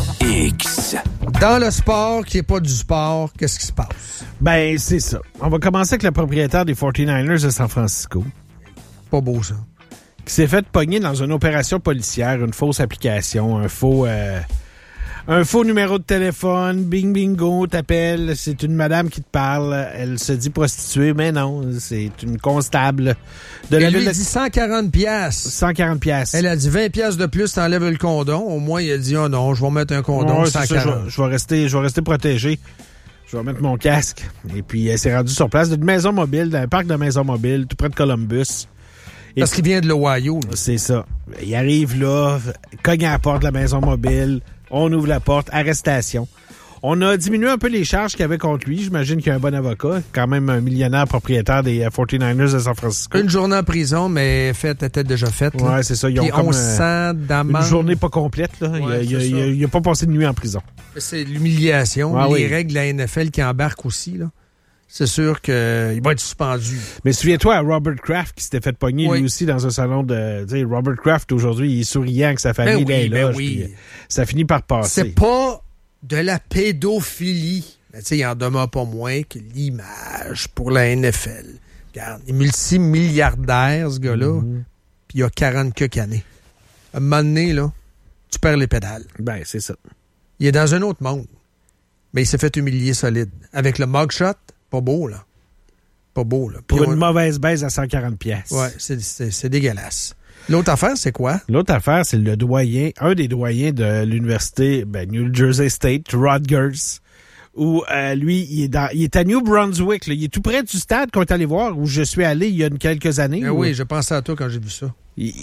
Speaker 6: X.
Speaker 2: Dans le sport qui n'est pas du sport, qu'est-ce qui se passe?
Speaker 4: Ben, c'est ça. On va commencer avec le propriétaire des forty-niners de San Francisco.
Speaker 2: Pas beau, ça.
Speaker 4: Qui s'est fait pogner dans une opération policière, une fausse application, un faux... Euh, un faux numéro de téléphone, bing bingo, t'appelles, c'est une madame qui te parle, elle se dit prostituée, mais non, c'est une constable de
Speaker 2: elle
Speaker 4: la
Speaker 2: lui
Speaker 4: ville de...
Speaker 2: dit cent quarante piastres.
Speaker 4: cent quarante piastres.
Speaker 2: Elle a dit vingt piastres de plus, t'enlèves le condom. Au moins, il a dit, oh non, je vais mettre un condom
Speaker 4: ouais,
Speaker 2: cent quarante.
Speaker 4: Ça, je, je, vais rester, je vais rester protégé. Je vais mettre mon casque. Et puis, elle s'est rendue sur place d'une maison mobile, d'un parc de maison mobile, tout près de Columbus. Et
Speaker 2: Parce qu'il vient de l'Ohio. Là.
Speaker 4: C'est ça. Il arrive là, cogne à la porte de la maison mobile. On ouvre la porte, arrestation. On a diminué un peu les charges qu'il y avait contre lui. J'imagine qu'il y a un bon avocat, quand même un millionnaire propriétaire des forty-niners de San Francisco.
Speaker 2: Une journée en prison, mais faite était déjà faite.
Speaker 4: Là. Ouais, c'est ça. Ils ont
Speaker 2: Puis
Speaker 4: comme
Speaker 2: on sent d'amende.
Speaker 4: Une journée pas complète. Là.
Speaker 2: Ouais,
Speaker 4: il, a, il, a, il a pas passé de nuit en prison.
Speaker 2: C'est l'humiliation.
Speaker 4: Ah,
Speaker 2: les
Speaker 4: oui.
Speaker 2: règles de la N F L qui embarquent aussi. Là. C'est sûr qu'il va être suspendu.
Speaker 4: Mais souviens-toi à Robert Kraft qui s'était fait pogner oui. lui aussi dans un salon de... Tu sais, Robert Kraft, aujourd'hui, il est souriant avec sa famille.
Speaker 2: Ben oui,
Speaker 4: là,
Speaker 2: ben oui.
Speaker 4: Puis, ça finit par passer.
Speaker 2: C'est pas de la pédophilie. Mais tu sais, il en demeure pas moins que l'image pour la N F L. Regarde, il est multimilliardaire, ce gars-là, mm-hmm. puis il a quarante quelques années. À un moment donné, là, tu perds les pédales.
Speaker 4: Ben, c'est ça.
Speaker 2: Il est dans un autre monde. Mais il s'est fait humilier solide. Avec le mugshot, pas beau, là. Pas beau, là.
Speaker 4: Pour
Speaker 2: Puis
Speaker 4: une
Speaker 2: on...
Speaker 4: mauvaise baisse à cent quarante piastres.
Speaker 2: Ouais, c'est, c'est, c'est dégueulasse. L'autre affaire, c'est quoi?
Speaker 4: L'autre affaire, c'est le doyen, un des doyens de l'université ben, New Jersey State, Rutgers, où euh, lui, il est, dans, il est à New Brunswick. Là. Il est tout près du stade qu'on est allé voir, où je suis allé il y a une, quelques années.
Speaker 2: Ben
Speaker 4: où,
Speaker 2: oui, je pensais à toi quand j'ai vu ça.
Speaker 4: Il,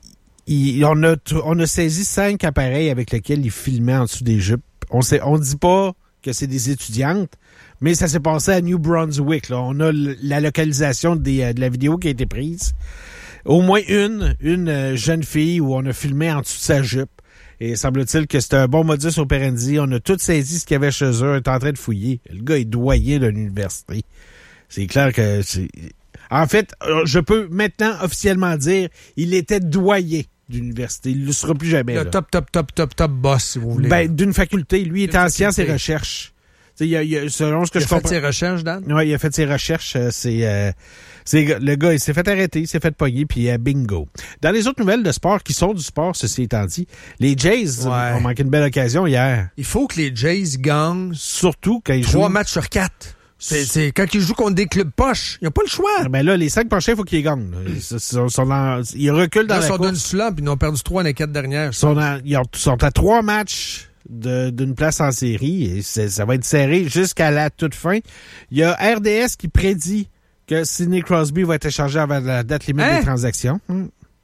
Speaker 4: il, on, a, on a saisi cinq appareils avec lesquels il filmait en dessous des jupes. On sait, on dit pas que c'est des étudiantes, mais ça s'est passé à New Brunswick. Là. On a la localisation des, de la vidéo qui a été prise. Au moins une, une jeune fille où on a filmé en dessous de sa jupe. Et semble-t-il que c'était un bon modus operandi. On a tout saisi ce qu'il y avait chez eux. On est en train de fouiller. Le gars est doyen de l'université. C'est clair que... c'est. En fait, je peux maintenant officiellement dire il était doyen d'université. Il ne le sera plus jamais.
Speaker 2: Le
Speaker 4: là.
Speaker 2: top, top, top, top, top boss, si vous voulez.
Speaker 4: Ben, d'une faculté. Lui, il était en sciences et
Speaker 2: faculté.
Speaker 4: recherches. Il a, il a, selon ce que
Speaker 2: il
Speaker 4: je
Speaker 2: a fait
Speaker 4: comprends...
Speaker 2: ses recherches, Dan?
Speaker 4: Oui, il a fait ses recherches. C'est, euh, c'est le gars, il s'est fait arrêter, il s'est fait pogner, puis euh, bingo. Dans les autres nouvelles de sport qui sont du sport, ceci étant dit, les Jays ouais. ont manqué une belle occasion hier.
Speaker 2: Il faut que les Jays gagnent,
Speaker 4: surtout quand ils jouent...
Speaker 2: Trois matchs sur quatre. C'est, c'est quand ils jouent contre des clubs poches, il n'y a pas le choix.
Speaker 4: Ben là, les cinq prochains, il faut qu'ils gagnent. Ils, sont, sont dans, ils reculent dans
Speaker 2: là,
Speaker 4: la
Speaker 2: course. Ils sont d'une slump, ils en ont perdu trois dans les quatre dernières.
Speaker 4: Ils sont, dans, ils ont, sont à trois matchs De, d'une place en série et ça va être serré jusqu'à la toute fin. Il y a R D S qui prédit que Sidney Crosby va être échangé avant la date limite hein? des transactions. Hmm.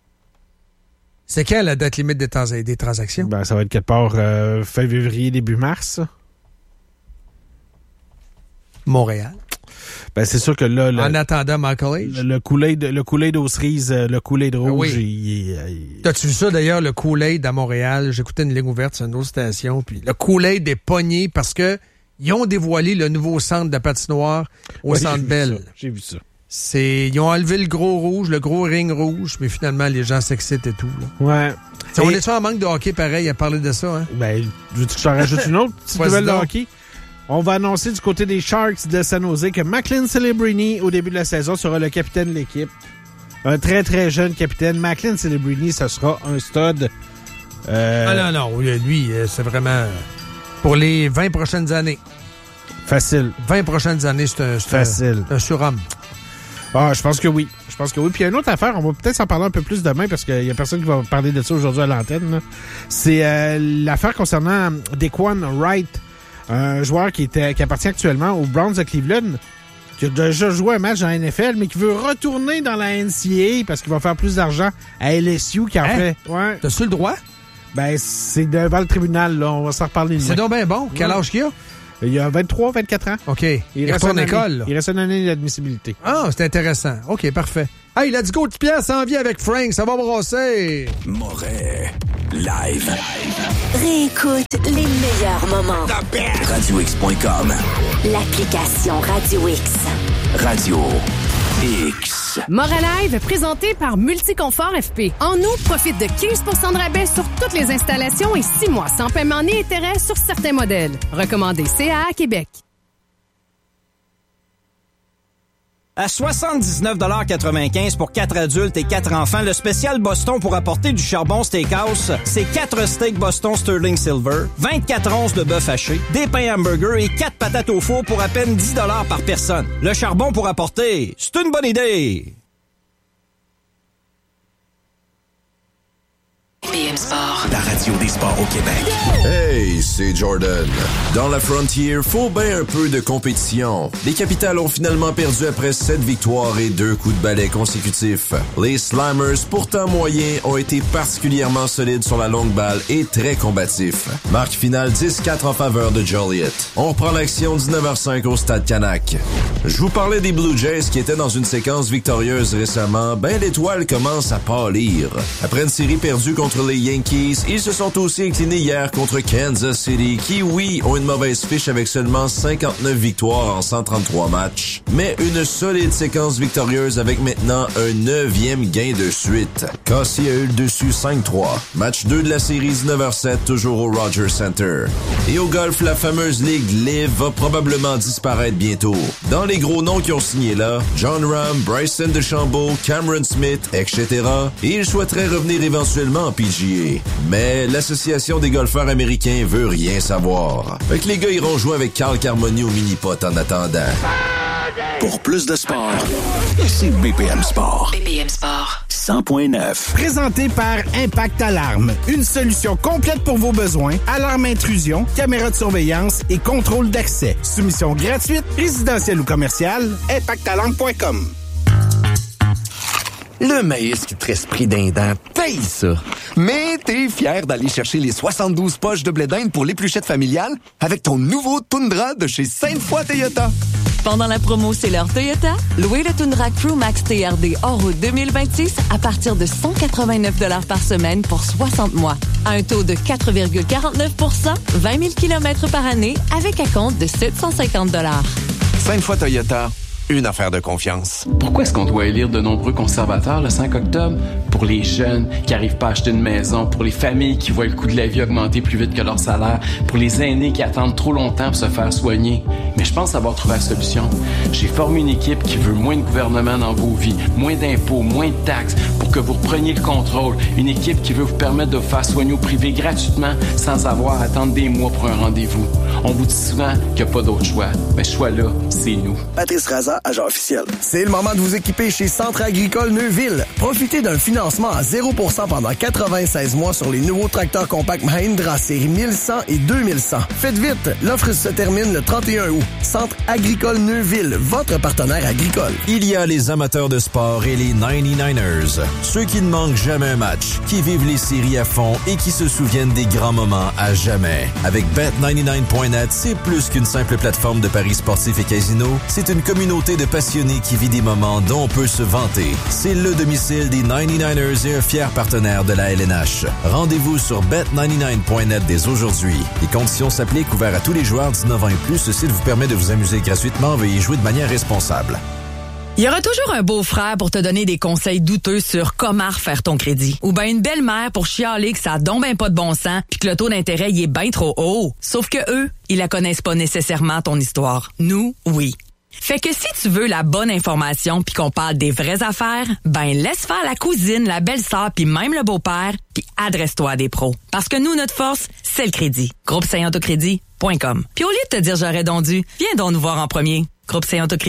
Speaker 2: C'est quand la date limite des, trans- des transactions?
Speaker 4: Ben, ça va être quelque part euh, fin février, début mars.
Speaker 2: Montréal.
Speaker 4: Ben, c'est sûr que là... Le,
Speaker 2: en attendant Michael Age.
Speaker 4: Le, le Kool-Aid, le Kool-Aid aux cerises, le Kool-Aid rouge.
Speaker 2: Oui.
Speaker 4: Il, il, il...
Speaker 2: T'as-tu vu ça d'ailleurs, le Kool-Aid à Montréal? J'écoutais une ligne ouverte sur une autre station. Puis le Kool-Aid est pogné parce que ils ont dévoilé le nouveau centre de la patinoire au
Speaker 4: ouais,
Speaker 2: Centre Bell.
Speaker 4: J'ai vu ça.
Speaker 2: C'est, ils ont enlevé le gros rouge, le gros ring rouge, mais finalement, les gens s'excitent et tout. Là.
Speaker 4: Ouais.
Speaker 2: T'sais, et... On est-tu en manque de hockey pareil à parler de ça? Hein?
Speaker 4: Ben, veux-tu que je t'en rajoute une autre petite nouvelle de hockey? On va annoncer du côté des Sharks de San Jose que Macklin Celebrini, au début de la saison, sera le capitaine de l'équipe. Un très, très jeune capitaine. Macklin Celebrini, ce sera un stud. Euh...
Speaker 2: Ah non, non. Lui, c'est vraiment pour les vingt prochaines années.
Speaker 4: Facile.
Speaker 2: vingt prochaines années, c'est un, c'est
Speaker 4: Facile.
Speaker 2: un, un surhomme.
Speaker 4: Ah, je pense que oui. Je pense que oui. Puis il y a une autre affaire, on va peut-être s'en parler un peu plus demain parce qu'il y a personne qui va parler de ça aujourd'hui à l'antenne. Là. C'est euh, l'affaire concernant Daquan Wright, un joueur qui était qui appartient actuellement aux Browns de Cleveland, qui a déjà joué un match dans la N F L, mais qui veut retourner dans la N C A A parce qu'il va faire plus d'argent à L S U qui en hein? fait. Ouais.
Speaker 2: T'as-tu le droit?
Speaker 4: Ben, c'est devant le tribunal, là. On va s'en reparler.
Speaker 2: C'est donc bien bon. Quel âge qu'il a?
Speaker 4: Il y a vingt-trois, vingt-quatre ans.
Speaker 2: OK. Il, il reste en école.
Speaker 4: Il reste une année d'admissibilité.
Speaker 2: Ah, c'est intéressant. OK, parfait. Hey, let's go. Pierre s'en vient avec Frank. Ça va brosser.
Speaker 6: Moret. Live.
Speaker 28: Réécoute les meilleurs moments.
Speaker 6: radio x point com.
Speaker 28: L'application Radio X.
Speaker 6: Radio X.
Speaker 18: Moret Live, présenté par Multiconfort F P. En août, profite de quinze pour cent de rabais sur toutes les installations et six mois sans paiement ni intérêt sur certains modèles. Recommandé C A A Québec.
Speaker 8: À soixante-dix-neuf quatre-vingt-quinze pour quatre adultes et quatre enfants, le spécial Boston pour apporter du charbon steakhouse, c'est quatre steaks Boston Sterling Silver, vingt-quatre onces de bœuf haché, des pains hamburgers et quatre patates au four pour à peine dix dollars par personne. Le charbon pour apporter, c'est une bonne idée!
Speaker 28: B M Sport.
Speaker 6: La radio des sports au Québec.
Speaker 9: Hey, c'est Jordan. Dans la Frontier, faut bien un peu de compétition. Les Capitals ont finalement perdu après sept victoires et deux coups de balai consécutifs. Les Slammers, pourtant moyens, ont été particulièrement solides sur la longue balle et très combatifs. Marque finale dix quatre en faveur de Joliet. On reprend l'action dix-neuf heures cinq au Stade Canac. Je vous parlais des Blue Jays qui étaient dans une séquence victorieuse récemment. Ben, l'étoile commence à pâlir. Après une série perdue contre les Yankees, ils se sont aussi inclinés hier contre Kansas City, qui, oui, ont une mauvaise fiche avec seulement cinquante-neuf victoires en cent trente-trois matchs, mais une solide séquence victorieuse avec maintenant un neuvième gain de suite. Cassie a eu le dessus cinq trois. Match deux de la série dix-neuf heures sept, toujours au Rogers Center. Et au golf, la fameuse Ligue Live va probablement disparaître bientôt. Dans les gros noms qui ont signé là, John Rahm, Bryson DeChambeau, Cameron Smith, et cetera, et ils souhaiteraient revenir éventuellement en P G A. Mais l'Association des golfeurs américains veut rien savoir. Fait que les gars iront jouer avec Carl Carmoni au mini-pot en attendant.
Speaker 6: Pour plus de sport, c'est B P M Sport.
Speaker 28: B P M Sport.
Speaker 6: cent point neuf.
Speaker 4: Présenté par Impact Alarme. Une solution complète pour vos besoins. Alarme intrusion, caméra de surveillance et contrôle d'accès. Soumission gratuite, résidentielle ou commerciale. impact alarme point com.
Speaker 11: Le maïs qui te reste pris d'un dent, paye ça. Mais t'es fier d'aller chercher les soixante-douze poches de blé d'Inde pour l'épluchette familiale avec ton nouveau Tundra de chez Sainte-Foy Toyota.
Speaker 12: Pendant la promo C'est l'heure Toyota, louez le Tundra Crew Max T R D hors route deux mille vingt-six à partir de cent quatre-vingt-neuf dollars par semaine pour soixante mois. À un taux de quatre virgule quarante-neuf pour cent, vingt mille kilomètres par année avec un compte de sept cent cinquante dollars.
Speaker 11: Sainte-Foy Toyota. Une affaire de confiance.
Speaker 13: Pourquoi est-ce qu'on doit élire de nombreux conservateurs le cinq octobre? Pour les jeunes qui n'arrivent pas à acheter une maison, pour les familles qui voient le coût de la vie augmenter plus vite que leur salaire, pour les aînés qui attendent trop longtemps pour se faire soigner. Mais je pense avoir trouvé la solution. J'ai formé une équipe qui veut moins de gouvernement dans vos vies, moins d'impôts, moins de taxes, pour que vous repreniez le contrôle. Une équipe qui veut vous permettre de vous faire soigner au privé gratuitement sans avoir à attendre des mois pour un rendez-vous. On vous dit souvent qu'il n'y a pas d'autre choix. Mais ce choix-là, c'est nous.
Speaker 3: Patrice Raza, agent officiel. C'est le moment de vous équiper chez Centre agricole Neuville. Profitez d'un financement à zéro pour cent pendant quatre-vingt-seize mois sur les nouveaux tracteurs compacts Mahindra série mille cent et deux mille cent. Faites vite, l'offre se termine le trente et un août. Centre agricole Neuville, votre partenaire agricole.
Speaker 9: Il y a les amateurs de sport et les ninety-niners. Ceux qui ne manquent jamais un match, qui vivent les séries à fond et qui se souviennent des grands moments à jamais. Avec bet ninety-nine point net, c'est plus qu'une simple plateforme de paris sportifs et casino. C'est une communauté de passionnés qui vit des moments dont on peut se vanter. C'est le domicile des ninety-niners et un fier partenaire de la L N H. Rendez-vous sur bet ninety-nine point net dès aujourd'hui. Les conditions s'appliquent, ouverts à tous les joueurs dix-neuf ans et plus. Ce site vous permet de vous amuser gratuitement. Veuillez jouer de manière responsable.
Speaker 14: Il y aura toujours un beau-frère pour te donner des conseils douteux sur comment refaire ton crédit. Ou bien une belle-mère pour chialer que ça a donc ben pas de bon sens puis que le taux d'intérêt il est bien trop haut. Sauf que eux, ils la connaissent pas nécessairement ton histoire. Nous, oui. Fait que si tu veux la bonne information puis qu'on parle des vraies affaires, ben laisse faire la cousine, la belle-sœur puis même le beau-père puis adresse-toi à des pros. Parce que nous, notre force, c'est le crédit. groupe saint autocrédit point com. Puis au lieu de te dire j'aurais donc dû, viens donc nous voir en premier. groupe saint autocrédit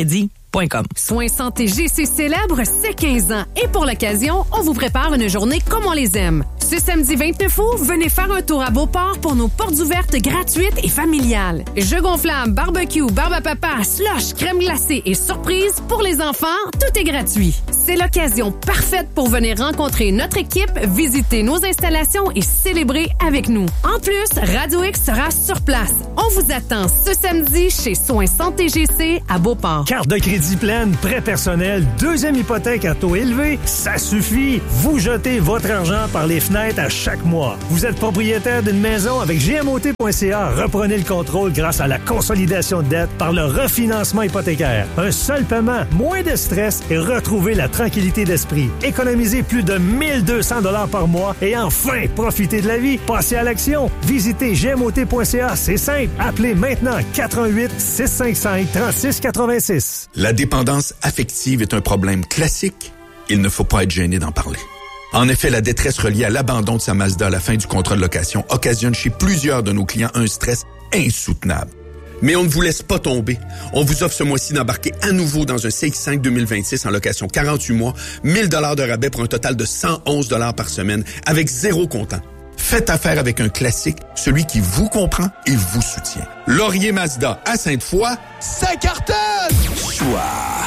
Speaker 18: Soins Santé G C célèbre ses quinze ans et pour l'occasion, on vous prépare une journée comme on les aime. Ce samedi vingt-neuf août, venez faire un tour à Beauport pour nos portes ouvertes gratuites et familiales. Jeux gonflables, barbecue, barbe à papa, slush, crème glacée et surprise pour les enfants, tout est gratuit. C'est l'occasion parfaite pour venir rencontrer notre équipe, visiter nos installations et célébrer avec nous. En plus, Radio X sera sur place. On vous attend ce samedi chez Soins Santé G C à Beauport.
Speaker 5: Carte de crédit pleine, prêt personnel, deuxième hypothèque à taux élevé, ça suffit. Vous jetez votre argent par les fenêtres à chaque mois. Vous êtes propriétaire d'une maison avec G M O T point C A. Reprenez le contrôle grâce à la consolidation de dette par le refinancement hypothécaire. Un seul paiement, moins de stress et retrouvez la tranquillité d'esprit. Économisez plus de mille deux cents dollars par mois et enfin, profitez de la vie. Passez à l'action. Visitez G M O T point C A. C'est simple. Appelez maintenant quatre un huit, six cinq cinq, trois six huit six.
Speaker 6: La dépendance affective est un problème classique. Il ne faut pas être gêné d'en parler. En effet, la détresse reliée à l'abandon de sa Mazda à la fin du contrat de location occasionne chez plusieurs de nos clients un stress insoutenable. Mais on ne vous laisse pas tomber. On vous offre ce mois-ci d'embarquer à nouveau dans un C X cinq deux mille vingt-six en location quarante-huit mois, mille dollars de rabais pour un total de cent onze dollars par semaine, avec zéro comptant. Faites affaire avec un classique, celui qui vous comprend et vous soutient. Laurier Mazda à Sainte-Foy, ça cartonne!
Speaker 28: Choix.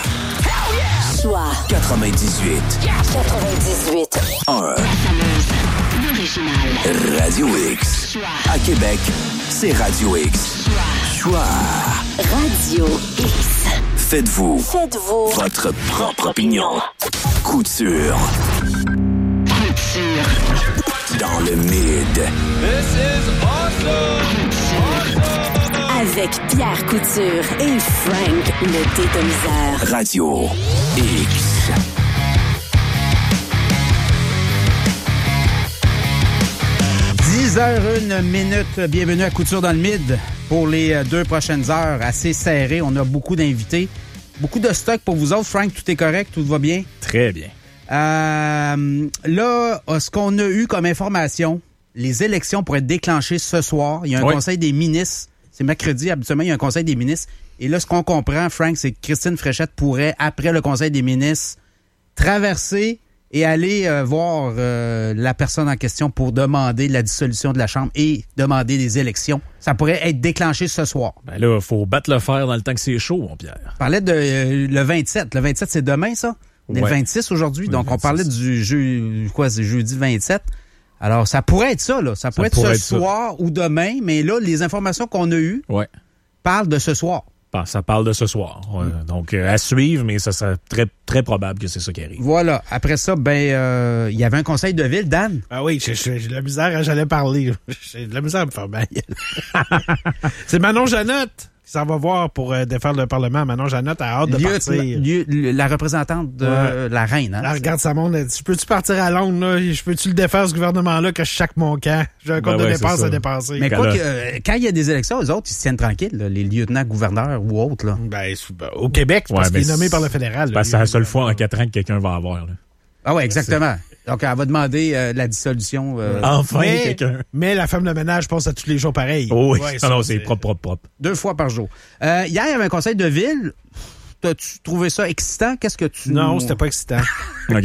Speaker 28: Choix. quatre-vingt-dix-huit. quatre-vingt-dix-huit.
Speaker 6: un.
Speaker 28: L'original.
Speaker 6: Radio X. À Québec, c'est Radio X. Choix.
Speaker 28: Radio X.
Speaker 6: Faites-vous.
Speaker 28: Faites-vous.
Speaker 6: Votre propre opinion. Couture.
Speaker 28: Couture.
Speaker 6: Dans le mid.
Speaker 28: This is awesome. Avec Pierre Couture et Frank le Détoniseur.
Speaker 6: Radio X.
Speaker 4: dix heures une minute. Bienvenue à Couture dans le Mid pour les deux prochaines heures. Assez serré. On a beaucoup d'invités. Beaucoup de stock pour vous autres. Frank, tout est correct? Tout va bien?
Speaker 15: Très bien.
Speaker 4: Euh, là, ce qu'on a eu comme information, les élections pourraient être déclenchées ce soir. Il y a un oui. conseil des ministres. C'est mercredi, habituellement, il y a un conseil des ministres. Et là, ce qu'on comprend, Frank, c'est que Christine Fréchette pourrait, après le conseil des ministres, traverser et aller euh, voir euh, la personne en question pour demander la dissolution de la Chambre et demander des élections. Ça pourrait être déclenché ce soir.
Speaker 15: Ben là, il faut battre le fer dans le temps que c'est chaud, mon Pierre.
Speaker 4: On parlait de euh, le vingt-sept. Le vingt-sept, c'est demain, ça? On est ouais. le vingt-six aujourd'hui, oui, donc vingt-six. On parlait du jeu, quoi, c'est jeudi vingt-sept. Alors, ça pourrait être ça, là. Ça pourrait ça être pourrait ce être soir ça. Ou demain, mais là, les informations qu'on a eues
Speaker 15: ouais.
Speaker 4: parlent de ce soir.
Speaker 15: Ça parle de ce soir. Ouais. Mm. Donc, euh, à suivre, mais ça serait très, très probable que c'est ça qui arrive.
Speaker 4: Voilà. Après ça, ben, il euh, y avait un conseil de ville, Dan. Ah oui, j'ai, j'ai de la misère à j'allais parler. J'ai de la misère à me faire mal. C'est Manon Janotte qui s'en va voir pour euh, défaire le Parlement. Manon Janotte a hâte de lieu, partir. Lieu, la représentante de ouais. la reine. Hein, elle regarde sa montre. Je peux-tu partir à Londres? Là? Je peux-tu le défaire, ce gouvernement-là, que je chaque mon camp? J'ai un compte ben de ouais, dépenses à dépenser. Mais quoi que, euh, quand il y a des élections, eux autres, ils se tiennent tranquilles, là, les lieutenants-gouverneurs ou autres. Là. Ben, au Québec, c'est parce ouais, qu'il est nommé par le fédéral.
Speaker 15: Là, c'est la seule fois en quatre ans que quelqu'un va avoir. Là.
Speaker 4: Ah ouais, exactement. Donc, elle va demander euh, la dissolution. Euh,
Speaker 15: enfin,
Speaker 4: mais,
Speaker 15: quelqu'un.
Speaker 4: Mais la femme de ménage pense à tous les jours pareil.
Speaker 15: Oh oui, ouais, ça, non, c'est, c'est propre, propre, propre.
Speaker 4: Deux fois par jour. Euh, hier, il y avait un conseil de ville. T'as-tu trouvé ça excitant? Qu'est-ce que tu...
Speaker 15: Non, c'était pas excitant. OK.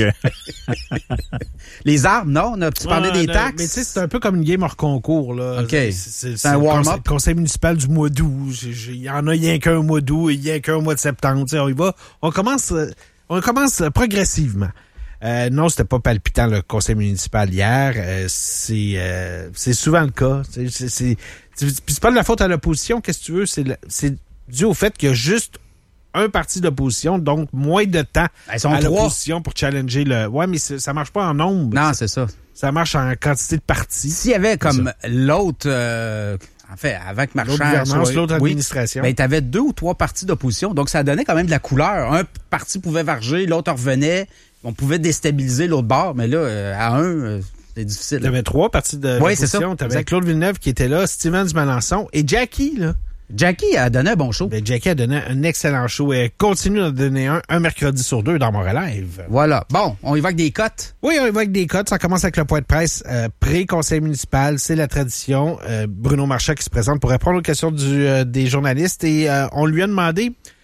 Speaker 4: Les arbres, non? Tu parlais ah, des taxes?
Speaker 15: Mais tu sais, c'est un peu comme une game hors concours, là.
Speaker 4: OK. C'est, c'est, c'est un warm-up.
Speaker 15: Le conseil municipal du mois d'août. Il y en a rien qu'un mois d'août et il y a qu'un mois de septembre. T'sais, on y va. On commence, on commence progressivement. Euh, non, c'était pas palpitant le conseil municipal hier. Euh, c'est euh, c'est souvent le cas. C'est, c'est, c'est, c'est, c'est pas de la faute à l'opposition. Qu'est-ce que tu veux? C'est, c'est dû au fait qu'il y a juste un parti d'opposition, donc moins de temps
Speaker 4: Ils sont
Speaker 15: à
Speaker 4: trois.
Speaker 15: l'opposition pour challenger le... Ouais, mais ça marche pas en nombre.
Speaker 4: Non, c'est ça.
Speaker 15: Ça marche en quantité de partis.
Speaker 4: S'il y avait comme l'autre... Euh, en fait, avec Marchand...
Speaker 15: L'autre gouvernance, soit, l'autre
Speaker 4: oui,
Speaker 15: administration.
Speaker 4: Ben, t'avais deux ou trois partis d'opposition, donc ça donnait quand même de la couleur. Un parti pouvait varger, l'autre revenait. On pouvait déstabiliser l'autre bord, mais là, euh, à un... Euh, c'est difficile.
Speaker 15: Tu avais trois partis de
Speaker 4: oui, c'est ça.
Speaker 15: Tu avais Claude Villeneuve qui était là, Stevens Melançon et Jackie, là.
Speaker 4: Jackie a donné un bon show.
Speaker 15: Ben, Jackie a donné un excellent show et continue d'en donner un, un mercredi sur deux dans mon relève.
Speaker 4: Voilà. Bon, on y va avec des cotes.
Speaker 15: Oui, on y va avec des cotes. Ça commence avec le point de presse euh, pré-conseil municipal. C'est la tradition. Euh, Bruno Marchand qui se présente pour répondre aux questions du, euh, des journalistes et euh, on lui a demandé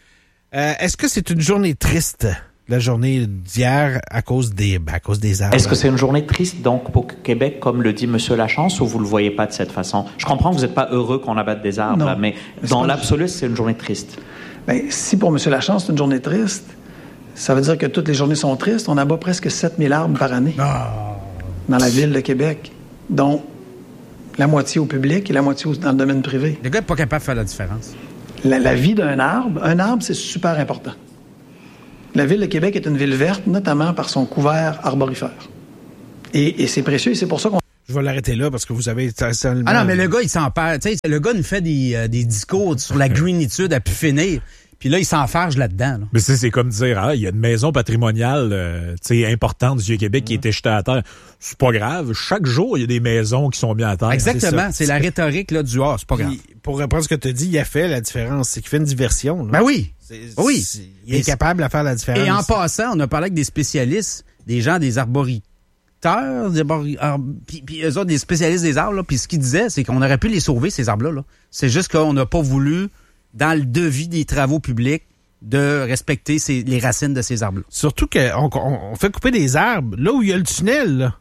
Speaker 15: Euh, est-ce que c'est une journée triste, la journée d'hier, à cause des, ben, à cause des arbres?
Speaker 16: Est-ce que c'est une journée triste, donc, pour Québec, comme le dit M. Lachance, ou vous le voyez pas de cette façon? Je comprends que vous n'êtes pas heureux qu'on abatte des arbres, là, mais, mais dans l'absolu, c'est une journée triste.
Speaker 17: Bien, si pour M. Lachance, c'est une journée triste, ça veut dire que toutes les journées sont tristes. On abat presque sept mille arbres par année oh. dans la ville de Québec, dont la moitié au public et la moitié dans le domaine privé.
Speaker 19: Le gars n'est pas capable de faire la différence.
Speaker 17: La, la vie d'un arbre, un arbre, c'est super important. La ville de Québec est une ville verte, notamment par son couvert arborifère. Et, et c'est précieux, et c'est pour ça qu'on...
Speaker 15: Je vais l'arrêter là, parce que vous avez...
Speaker 19: Seulement... Ah non, mais le gars, il s'en perd. Tu sais, le gars nous fait des, euh, des discours sur la greenitude à pu finir. Puis là, il s'enfarge là-dedans. Là.
Speaker 20: Mais c'est, c'est comme dire, ah, il y a une maison patrimoniale euh, importante du Vieux-Québec mmh. qui a été jetée à terre. C'est pas grave. Chaque jour, il y a des maisons qui sont mises à terre.
Speaker 19: Exactement. C'est, c'est la rhétorique là, du « ah, c'est pas grave ».
Speaker 15: Pour reprendre ce que tu as dit, il a fait la différence. C'est qu'il fait une diversion. Là.
Speaker 19: Ben oui. C'est, oui.
Speaker 15: C'est, il est et capable de faire la différence.
Speaker 19: Et en passant, on a parlé avec des spécialistes, des gens, des arboriteurs, des arbori... Ar... puis, puis eux autres, des spécialistes des arbres. Là, puis ce qu'ils disaient, c'est qu'on aurait pu les sauver, ces arbres-là. Là. C'est juste qu'on n'a pas voulu... dans le devis des travaux publics, de respecter ces, les racines de ces arbres-là.
Speaker 15: Surtout qu'on on fait couper des arbres là où il y a le tunnel. Là.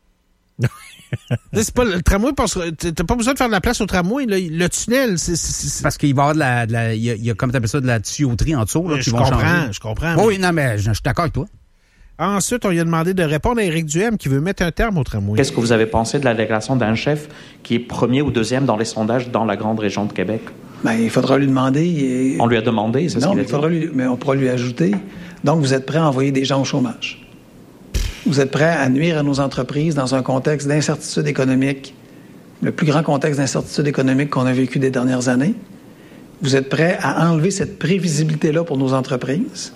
Speaker 15: c'est pas le tramway, t'as pas besoin de faire de la place au tramway. Là. Le tunnel, c'est, c'est, c'est...
Speaker 19: parce qu'il va y avoir de la, de la il y a, il y a comme t'appelles ça, de la tuyauterie en dessous là, qui
Speaker 15: je
Speaker 19: vont
Speaker 15: comprends,
Speaker 19: changer.
Speaker 15: Je comprends.
Speaker 19: Oh, mais... Oui, non, mais je, je suis d'accord avec toi.
Speaker 15: Ensuite, on lui a demandé de répondre à Éric Duhem qui veut mettre un terme au tramway.
Speaker 16: Qu'est-ce que vous avez pensé de la déclaration d'un chef qui est premier ou deuxième dans les sondages dans la grande région de Québec?
Speaker 17: Ben, il faudra lui demander. Et...
Speaker 16: On lui a demandé, c'est
Speaker 17: non,
Speaker 16: ce qu'il
Speaker 17: mais
Speaker 16: a
Speaker 17: il faudra lui, mais on pourra lui ajouter. Donc, vous êtes prêt à envoyer des gens au chômage. Vous êtes prêt à nuire à nos entreprises dans un contexte d'incertitude économique, le plus grand contexte d'incertitude économique qu'on a vécu des dernières années. Vous êtes prêt à enlever cette prévisibilité-là pour nos entreprises.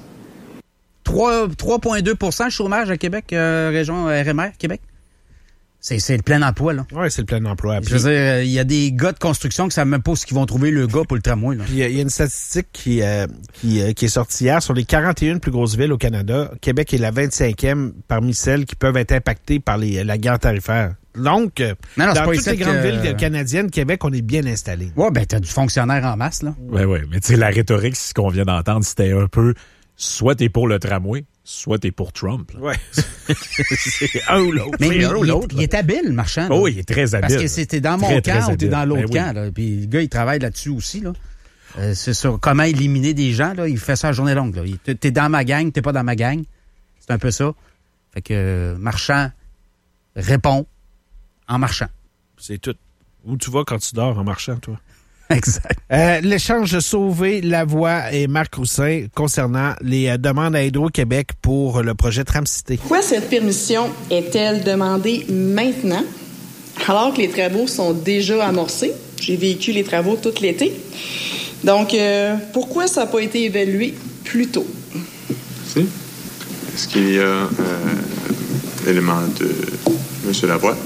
Speaker 19: trois virgule deux pour cent de chômage à Québec, euh, région R M R, Québec. C'est, c'est le plein emploi, là.
Speaker 15: Oui, c'est le plein emploi.
Speaker 19: Je veux dire, il y a des gars de construction qui savent même pas où ils vont trouver le gars pour le tramway, là.
Speaker 15: Il y, y a une statistique qui, euh, qui, euh, qui est sortie hier sur les quarante et une plus grosses villes au Canada. Québec est la vingt-cinquième parmi celles qui peuvent être impactées par les, la guerre tarifaire. Donc, non, non, dans toutes les grandes que... villes canadiennes, Québec, on est bien installé.
Speaker 19: Ouais, ben, t'as du fonctionnaire en masse, là.
Speaker 20: Ouais, ouais. Mais tu sais, la rhétorique, c'est ce qu'on vient d'entendre, c'était un peu, soit t'es pour le tramway, soit t'es pour Trump. Là.
Speaker 15: Ouais. c'est un ou l'autre.
Speaker 19: Mais, mais
Speaker 15: un ou
Speaker 19: il,
Speaker 15: l'autre,
Speaker 19: il est habile, Marchand.
Speaker 20: Oh, il est très habile.
Speaker 19: Parce que c'était dans mon
Speaker 20: très,
Speaker 19: camp
Speaker 20: très
Speaker 19: ou t'es dans l'autre
Speaker 20: ben
Speaker 19: camp. Oui. Là. Puis le gars, il travaille là-dessus aussi. Là. Euh, c'est sur comment éliminer des gens. Là. Il fait ça à journée longue. Là. Il, t'es dans ma gang, t'es pas dans ma gang. C'est un peu ça. Fait que euh, Marchand répond en marchant.
Speaker 15: C'est tout. Où tu vas quand tu dors en marchant, toi?
Speaker 19: Exact.
Speaker 15: Euh, l'échange Sauvé Lavoie et Marc Roussin concernant les euh, demandes à Hydro-Québec pour le projet Tram-Cité.
Speaker 21: Pourquoi cette permission est-elle demandée maintenant, alors que les travaux sont déjà amorcés? J'ai vécu les travaux tout l'été. Donc, euh, pourquoi ça n'a pas été évalué plus tôt?
Speaker 22: Si. Est-ce qu'il y a euh, l'élément de M. Lavoie?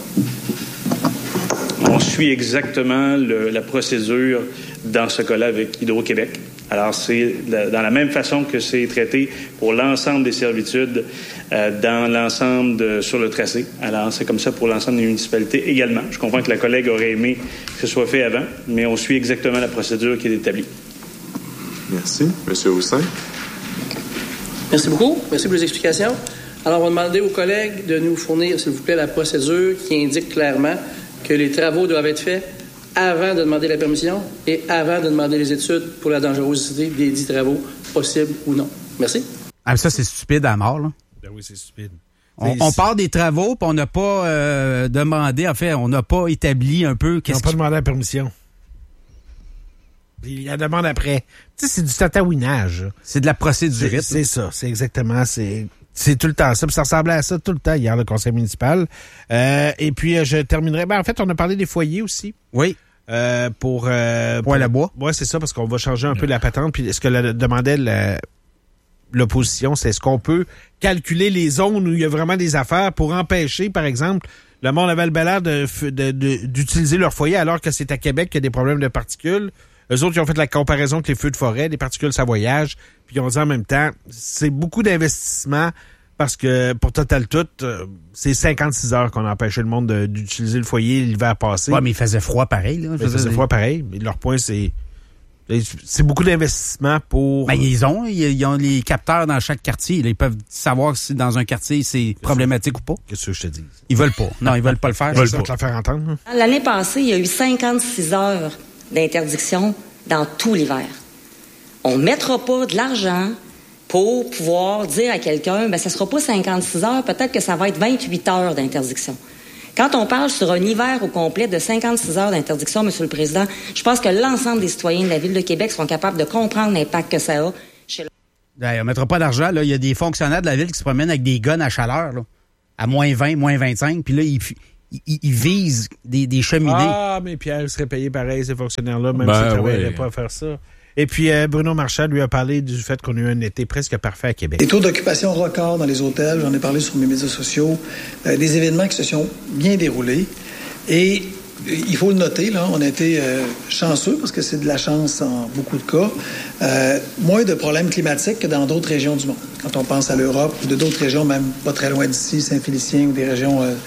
Speaker 23: On suit exactement le, la procédure dans ce cas-là avec Hydro-Québec. Alors, c'est la, dans la même façon que c'est traité pour l'ensemble des servitudes euh, dans l'ensemble de, sur le tracé. Alors, c'est comme ça pour l'ensemble des municipalités également. Je comprends que la collègue aurait aimé que ce soit fait avant, mais on suit exactement la procédure qui est établie.
Speaker 22: Merci. Monsieur Houssin.
Speaker 24: Merci beaucoup. Merci pour les explications. Alors, on va demander aux collègues de nous fournir, s'il vous plaît, la procédure qui indique clairement que les travaux doivent être faits avant de demander la permission et avant de demander les études pour la dangerosité des dix travaux, possibles ou non. Merci.
Speaker 19: Ah, ça, c'est stupide à mort, là.
Speaker 15: Ben oui, c'est stupide.
Speaker 19: On, on part des travaux, puis on n'a pas euh, demandé, en fait, on n'a pas établi un peu...
Speaker 15: Qu'est-ce Ils n'ont pas qui... demandé la permission. Il y a la demande après. Tu sais, c'est du tatouinage.
Speaker 19: C'est de la procédure.
Speaker 15: C'est, c'est ça, c'est exactement... c'est C'est tout le temps ça. Puis ça ressemblait à ça tout le temps hier, le conseil municipal. Euh, et puis, euh, je terminerai... Ben, en fait, on a parlé des foyers aussi.
Speaker 19: Oui.
Speaker 15: Euh, pour... Euh,
Speaker 19: pour la bois.
Speaker 15: Oui, c'est ça, parce qu'on va changer un peu la patente. Puis ce que la, demandait la, l'opposition, c'est est-ce qu'on peut calculer les zones où il y a vraiment des affaires pour empêcher, par exemple, le Mont-Laval-Belair de, de, de, d'utiliser leur foyer alors que c'est à Québec qu'il y a des problèmes de particules. Eux autres, ils ont fait la comparaison avec les feux de forêt, les particules, ça voyage. Puis ils ont dit en même temps, c'est beaucoup d'investissement parce que pour Total Tout, euh, c'est cinquante-six heures qu'on a empêché le monde de, d'utiliser le foyer l'hiver passé.
Speaker 19: Ouais, mais il faisait froid pareil. Là.
Speaker 15: Il faisait froid pareil. Mais leur point, c'est
Speaker 4: C'est beaucoup d'investissement pour...
Speaker 19: Ben, ils ont, ils ont les capteurs dans chaque quartier. Là, ils peuvent savoir si dans un quartier c'est problématique ou pas.
Speaker 4: Qu'est-ce que je te dis?
Speaker 19: Ils veulent pas. Non, ils veulent pas le faire.
Speaker 4: Ils veulent pas te la faire entendre.
Speaker 1: L'année passée, il y a eu cinquante-six heures d'interdiction dans tout l'hiver. On ne mettra pas de l'argent pour pouvoir dire à quelqu'un, ben, ça sera pas cinquante-six heures, peut-être que ça va être vingt-huit heures d'interdiction. Quand on parle sur un hiver au complet de cinquante-six heures d'interdiction, Monsieur le Président, je pense que l'ensemble des citoyens de la Ville de Québec seront capables de comprendre l'impact que ça a. Chez le...
Speaker 19: ben, on ne mettra pas d'argent. Là. Il y a des fonctionnaires de la Ville qui se promènent avec des guns à chaleur, là, à moins vingt, moins vingt-cinq, puis là, ils, ils, ils visent des, des cheminées.
Speaker 4: Ah, mais Pierre, il serait payé pareil, ces fonctionnaires-là, même
Speaker 20: ben,
Speaker 4: s'ils ne travailleraient
Speaker 20: ouais.
Speaker 4: pas à faire ça. Et puis, euh, Bruno Marchand lui a parlé du fait qu'on a eu un été presque parfait à Québec.
Speaker 17: Des taux d'occupation records dans les hôtels, j'en ai parlé sur mes médias sociaux, euh, des événements qui se sont bien déroulés. Et il faut le noter, là, on a été euh, chanceux, parce que c'est de la chance en beaucoup de cas, euh, moins de problèmes climatiques que dans d'autres régions du monde. Quand on pense à l'Europe ou de d'autres régions, même pas très loin d'ici, Saint-Félicien ou des régions euh,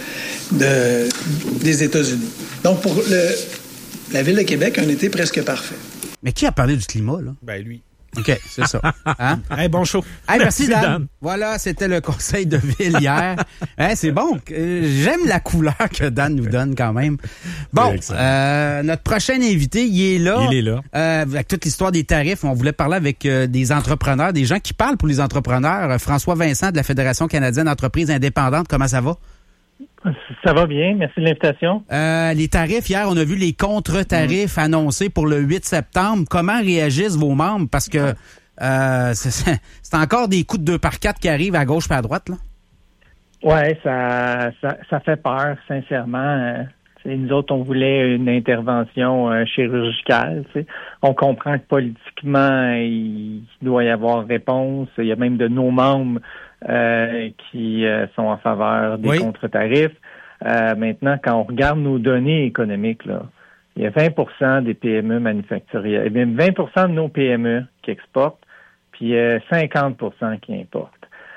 Speaker 17: de, des États-Unis. Donc, pour le, la Ville de Québec, un été presque parfait.
Speaker 19: Mais qui a parlé du climat, là?
Speaker 4: Ben, lui.
Speaker 19: OK, c'est ça. Hein?
Speaker 4: Hey, bon show.
Speaker 19: Hey, merci,
Speaker 20: merci
Speaker 19: Dan.
Speaker 20: Dan.
Speaker 19: Voilà, c'était le conseil de ville hier. Hey, c'est bon. Euh, j'aime la couleur que Dan nous donne quand même. Bon, euh, notre prochain invité, il est là.
Speaker 20: Il est là.
Speaker 19: Euh, avec toute l'histoire des tarifs, on voulait parler avec euh, des entrepreneurs, des gens qui parlent pour les entrepreneurs. Euh, François Vincent de la Fédération canadienne d'entreprises indépendantes. Comment ça va?
Speaker 2: Ça va bien, merci de l'invitation.
Speaker 19: Euh, les tarifs, hier, on a vu les contre-tarifs mmh. annoncés pour le huit septembre. Comment réagissent vos membres? Parce que euh, c'est, c'est encore des coups de deux par quatre qui arrivent à gauche et à droite, là.
Speaker 2: Ouais, ça, ça, ça fait peur, sincèrement. T'sais, nous autres, on voulait une intervention euh, chirurgicale. T'sais. On comprend que politiquement, il doit y avoir réponse. Il y a même de nos membres euh, qui euh, sont en faveur des oui. contre-tarifs. Euh, maintenant, quand on regarde nos données économiques, là, il y a vingt pour cent des P M E manufacturières, et même vingt pour cent de nos P M E qui exportent, puis euh, cinquante pour cent qui importent.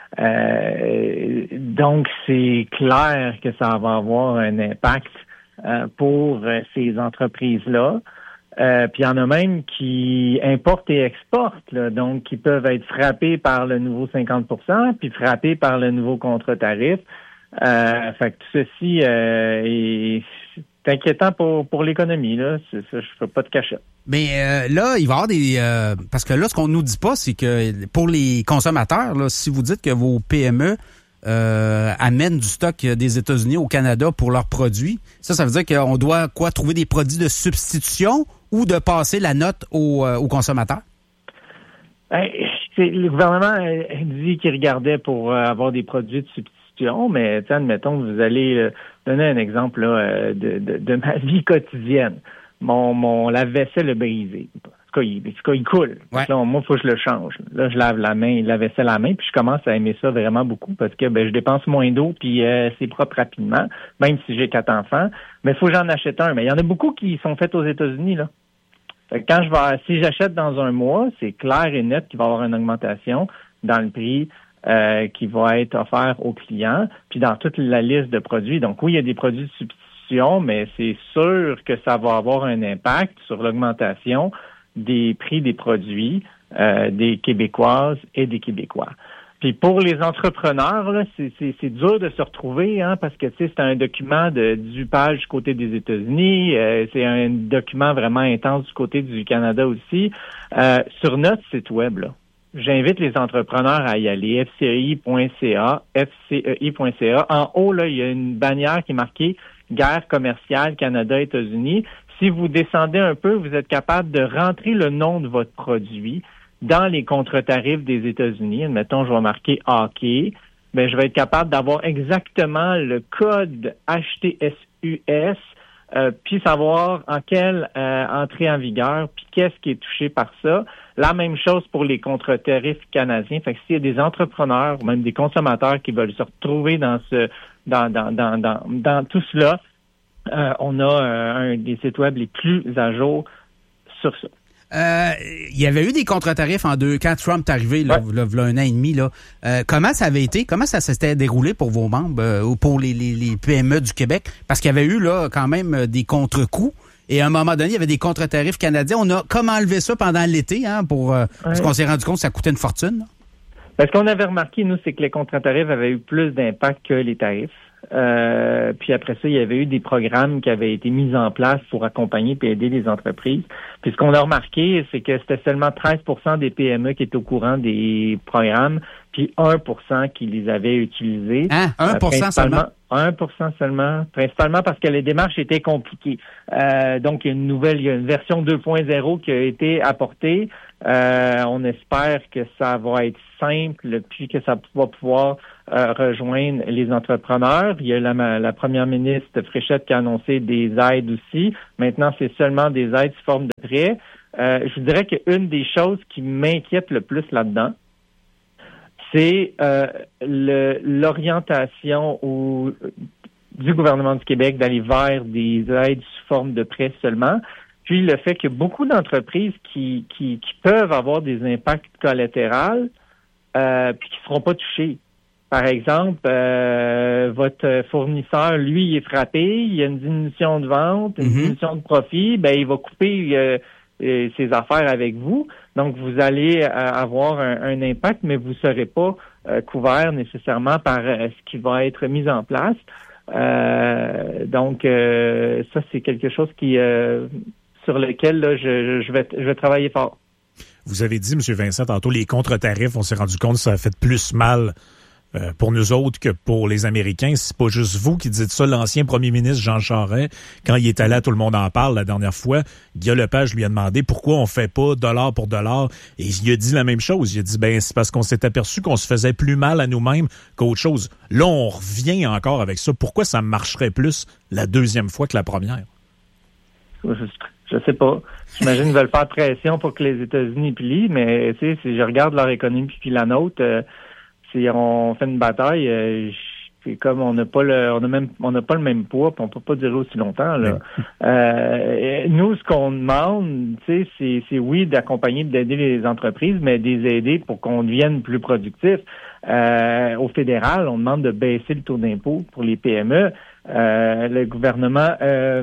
Speaker 2: Euh, donc, c'est clair que ça va avoir un impact euh, pour euh, ces entreprises-là. Euh, puis il y en a même qui importent et exportent, là, donc qui peuvent être frappés par le nouveau cinquante pour cent, puis frappés par le nouveau contre-tarif. Euh, fait que tout ceci euh, est, c'est inquiétant pour, pour l'économie, là. C'est ça, je fais pas de cachette.
Speaker 19: Mais euh, là, il va y avoir des... Euh, parce que là, ce qu'on nous dit pas, c'est que pour les consommateurs, là, si vous dites que vos P M E euh, amènent du stock des États-Unis au Canada pour leurs produits, ça, ça veut dire qu'on doit quoi trouver des produits de substitution ou de passer la note aux, euh, aux consommateurs?
Speaker 2: Ben, c'est, le gouvernement dit qu'il regardait pour euh, avoir des produits de substitution, mais admettons, vous allez euh, donner un exemple là, de, de, de ma vie quotidienne. Mon, mon lave-vaisselle est brisé. En tout cas, il, en tout cas, il coule. Ouais. Là, moi, il faut que je le change. Là, je lave la main, la vaisselle à la main, puis je commence à aimer ça vraiment beaucoup parce que ben, je dépense moins d'eau, puis euh, c'est propre rapidement, même si j'ai quatre enfants. Mais il faut que j'en achète un. Mais il y en a beaucoup qui sont faits aux États-Unis, là. Fait que quand je vais, si j'achète dans un mois, c'est clair et net qu'il va y avoir une augmentation dans le prix euh, qui va être offert aux clients, puis dans toute la liste de produits. Donc oui, il y a des produits de substitution, mais c'est sûr que ça va avoir un impact sur l'augmentation des prix des produits euh, des Québécoises et des Québécois. Puis pour les entrepreneurs, là, c'est, c'est, c'est dur de se retrouver, hein, parce que tu sais, c'est un document de dix pages du côté des États-Unis, euh, c'est un document vraiment intense du côté du Canada aussi. Euh, sur notre site web, là, j'invite les entrepreneurs à y aller, f c e i point c a, f c e i point c a. En haut, là, il y a une bannière qui est marquée « Guerre commerciale Canada-États-Unis ». Si vous descendez un peu, vous êtes capable de rentrer le nom de votre produit dans les contre-tarifs des États-Unis. Admettons, je vais marquer hockey. Ben, je vais être capable d'avoir exactement le code H T S U S, euh, puis savoir en quelle euh, entrée en vigueur, puis qu'est-ce qui est touché par ça. La même chose pour les contre-tarifs canadiens. Fait que s'il y a des entrepreneurs ou même des consommateurs qui veulent se retrouver dans ce dans dans dans dans, dans tout cela, euh, on a euh, un des sites web les plus à jour sur ça.
Speaker 19: Euh, il y avait eu des contre-tarifs en deux quand Trump est arrivé, là, ouais. là, là, un an et demi. Là. Euh, comment ça avait été? Comment ça s'était déroulé pour vos membres euh, ou pour les, les, les P M E du Québec? Parce qu'il y avait eu là quand même des contre-coups Et à un moment donné, il y avait des contre-tarifs canadiens. On a comme enlevé ça pendant l'été, hein, pour euh, ouais. parce qu'on s'est rendu compte que ça coûtait une fortune. Là.
Speaker 2: Parce qu'on avait remarqué, nous, c'est que les contre-tarifs avaient eu plus d'impact que les tarifs. Euh, puis après ça, il y avait eu des programmes qui avaient été mis en place pour accompagner et aider les entreprises. Puis ce qu'on a remarqué, c'est que c'était seulement treize pour cent des P M E qui étaient au courant des programmes, puis un pour cent qui les avaient utilisés.
Speaker 19: Hein? un pour cent euh, seulement?
Speaker 2: un pour cent seulement, principalement parce que les démarches étaient compliquées. Euh, donc, il y a une nouvelle, il y a une version deux point zéro qui a été apportée. Euh, on espère que ça va être simple, puis que ça va pouvoir euh, rejoindre les entrepreneurs. Il y a la, la première ministre Fréchette qui a annoncé des aides aussi. Maintenant, c'est seulement des aides sous forme de prêts. Euh, je vous dirais qu'une des choses qui m'inquiète le plus là-dedans, c'est euh, le, l'orientation au, du gouvernement du Québec d'aller vers des aides sous forme de prêts seulement, puis le fait que beaucoup d'entreprises qui, qui, qui peuvent avoir des impacts collatéraux euh, puis qui ne seront pas touchés. Par exemple, euh, votre fournisseur, lui, il est frappé, il y a une diminution de vente, une mm-hmm. diminution de profit, ben il va couper euh, euh, ses affaires avec vous. Donc, vous allez euh, avoir un, un impact, mais vous ne serez pas euh, couvert nécessairement par euh, ce qui va être mis en place. Euh, donc, euh, ça, c'est quelque chose qui euh, sur lequel là, je, je, vais, je vais travailler fort.
Speaker 20: Vous avez dit, M. Vincent, tantôt, les contre-tarifs, on s'est rendu compte que ça a fait plus mal euh, pour nous autres que pour les Américains. C'est pas juste vous qui dites ça. L'ancien premier ministre Jean Charest, quand il est allé à Tout le monde en parle la dernière fois, Guillaume Lepage lui a demandé pourquoi on fait pas dollar pour dollar. Et il a dit la même chose. Il a dit, ben c'est parce qu'on s'est aperçu qu'on se faisait plus mal à nous-mêmes qu'autre chose. Là, on revient encore avec ça. Pourquoi ça marcherait plus la deuxième fois que la première?
Speaker 2: Je sais pas. J'imagine qu'ils veulent faire pression pour que les États-Unis plient, mais tu sais, si je regarde leur économie puis la nôtre, euh, si on fait une bataille, euh, c'est comme on n'a pas le, on a même, on n'a pas le même poids, puis on peut pas durer aussi longtemps là. Euh, nous, ce qu'on demande, tu sais, c'est, c'est oui d'accompagner, d'aider les entreprises, mais de les aider pour qu'on devienne plus productifs. Euh, au fédéral, on demande de baisser le taux d'impôt pour les P M E. Euh, le gouvernement euh,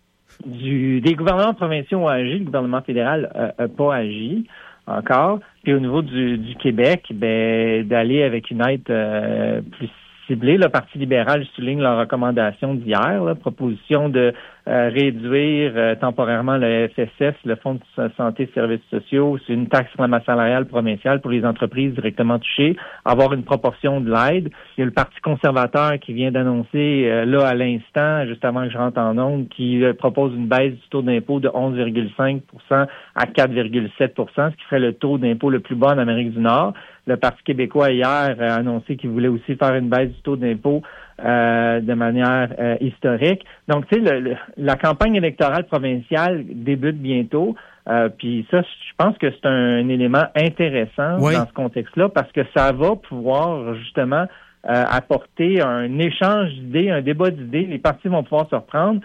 Speaker 2: Du, des gouvernements provinciaux ont agi, le gouvernement fédéral n'a pas agi encore. Puis au niveau du, du Québec, ben d'aller avec une aide euh, plus ciblée. Le Parti libéral souligne leur recommandation d'hier, la proposition de euh, réduire euh, temporairement le F S S, le Fonds de santé et services sociaux. C'est une taxe sur la masse salariale provinciale pour les entreprises directement touchées, avoir une proportion de l'aide. Il y a le Parti conservateur qui vient d'annoncer, euh, là, à l'instant, juste avant que je rentre en ondes, qui euh, propose une baisse du taux d'impôt de onze virgule cinq pour cent à quatre virgule sept pour cent, ce qui ferait le taux d'impôt le plus bas en Amérique du Nord. Le Parti québécois, hier, a annoncé qu'il voulait aussi faire une baisse du taux d'impôt euh, de manière euh, historique. Donc, tu sais, le, le, la campagne électorale provinciale débute bientôt. Euh, puis ça, je pense que c'est un, un élément intéressant oui. dans ce contexte-là parce que ça va pouvoir, justement, euh, apporter un échange d'idées, un débat d'idées. Les partis vont pouvoir se reprendre.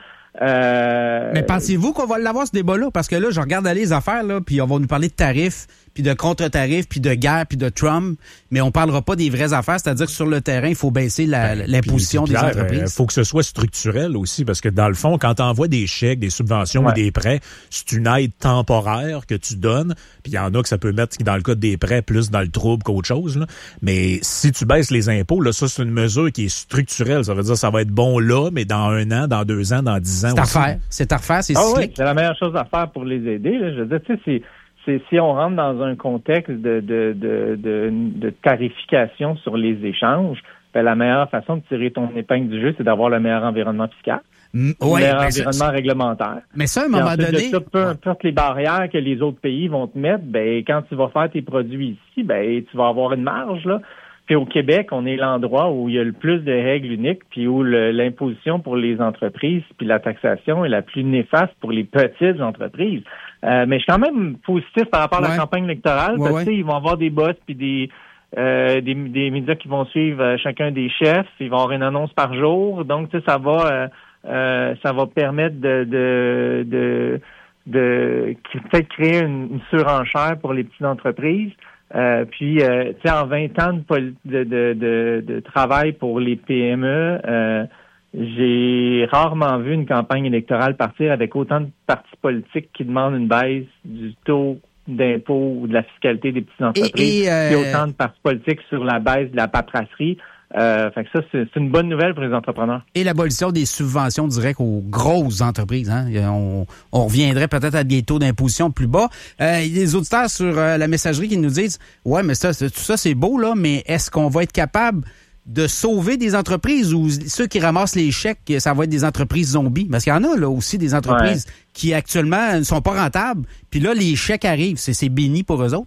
Speaker 2: Euh...
Speaker 19: Mais pensez-vous qu'on va l'avoir, ce débat-là? Parce que là, je regarde aller les affaires, là, puis on va nous parler de tarifs, puis de contre-tarifs, puis de guerre, puis de Trump, mais on parlera pas des vraies affaires, c'est-à-dire que sur le terrain, il faut baisser la, ben, l'imposition puis, puis Pierre, des entreprises.
Speaker 20: Il faut que ce soit structurel aussi, parce que dans le fond, quand tu envoies des chèques, des subventions ouais. ou des prêts, c'est une aide temporaire que tu donnes, puis il y en a que ça peut mettre, dans le cas des prêts, plus dans le trouble qu'autre chose. Là. Mais si tu baisses les impôts, là, ça, c'est une mesure qui est structurelle. Ça veut dire que ça va être bon là, mais dans un an, dans deux ans, dans dix ans
Speaker 19: c'est
Speaker 20: aussi.
Speaker 19: À refaire. C'est à refaire, c'est
Speaker 2: ah
Speaker 19: cyclique.
Speaker 2: Oui, c'est la meilleure chose à faire pour les aider. Là. Je veux dire, tu sais, c'est... C'est si on rentre dans un contexte de, de, de, de, de tarification sur les échanges, ben la meilleure façon de tirer ton épingle du jeu, c'est d'avoir le meilleur environnement fiscal, mmh, le ouais, meilleur environnement ça, réglementaire.
Speaker 19: Mais ça, à un moment donné... De ça,
Speaker 2: peu importe les barrières que les autres pays vont te mettre, ben quand tu vas faire tes produits ici, ben tu vas avoir une marge, là. Puis au Québec, on est l'endroit où il y a le plus de règles uniques, puis où le, l'imposition pour les entreprises, puis la taxation est la plus néfaste pour les petites entreprises. Euh, mais je suis quand même positif par rapport ouais. à la campagne électorale, ouais, parce que ouais. ils vont avoir des boss puis des, euh, des des médias qui vont suivre euh, chacun des chefs. Ils vont avoir une annonce par jour, donc tu sais, ça va euh, euh, ça va permettre de de de, de, de peut-être créer une, une surenchère pour les petites entreprises. Euh, puis, euh, tu sais, en vingt ans de, de, de, de, de travail pour les P M E, euh, j'ai rarement vu une campagne électorale partir avec autant de partis politiques qui demandent une baisse du taux d'impôt ou de la fiscalité des petites entreprises, et, et, euh... et autant de partis politiques sur la baisse de la paperasserie. Euh, fait que ça, c'est, c'est une bonne nouvelle pour les entrepreneurs.
Speaker 19: Et l'abolition des subventions directes aux grosses entreprises. Hein? On, on reviendrait peut-être à des taux d'imposition plus bas. Euh, il y a des auditeurs sur euh, la messagerie qui nous disent « Ouais, mais ça, c'est, tout ça, c'est beau, là, mais est-ce qu'on va être capable de sauver des entreprises ou ceux qui ramassent les chèques, ça va être des entreprises zombies? » Parce qu'il y en a là aussi des entreprises ouais. qui actuellement ne sont pas rentables. Puis là, les chèques arrivent. C'est, c'est béni pour eux autres.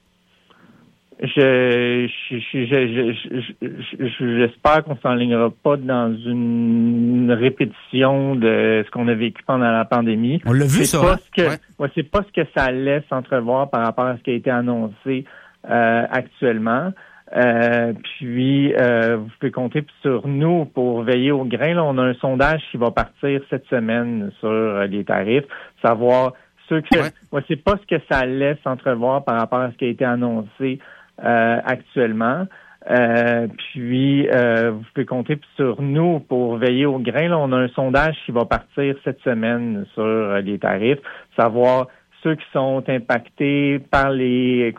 Speaker 2: Je, je, je, je, je, je, j'espère qu'on s'enlignera pas dans une répétition de ce qu'on a vécu pendant la pandémie.
Speaker 19: On l'a vu,
Speaker 2: c'est
Speaker 19: ça.
Speaker 2: Pas
Speaker 19: hein?
Speaker 2: ce que,
Speaker 19: ouais.
Speaker 2: Ouais, c'est pas ce que ça laisse entrevoir par rapport à ce qui a été annoncé euh, actuellement. Euh, puis, euh, vous pouvez compter sur nous pour veiller au grain. Là, on a un sondage qui va partir cette semaine sur euh, les tarifs, savoir ceux que ouais. Ouais, c'est pas ce que ça laisse entrevoir par rapport à ce qui a été annoncé Euh, actuellement. Euh, puis, euh, vous pouvez compter sur nous pour veiller au grain. Là, on a un sondage qui va partir cette semaine sur euh, les tarifs, savoir ceux qui sont impactés par les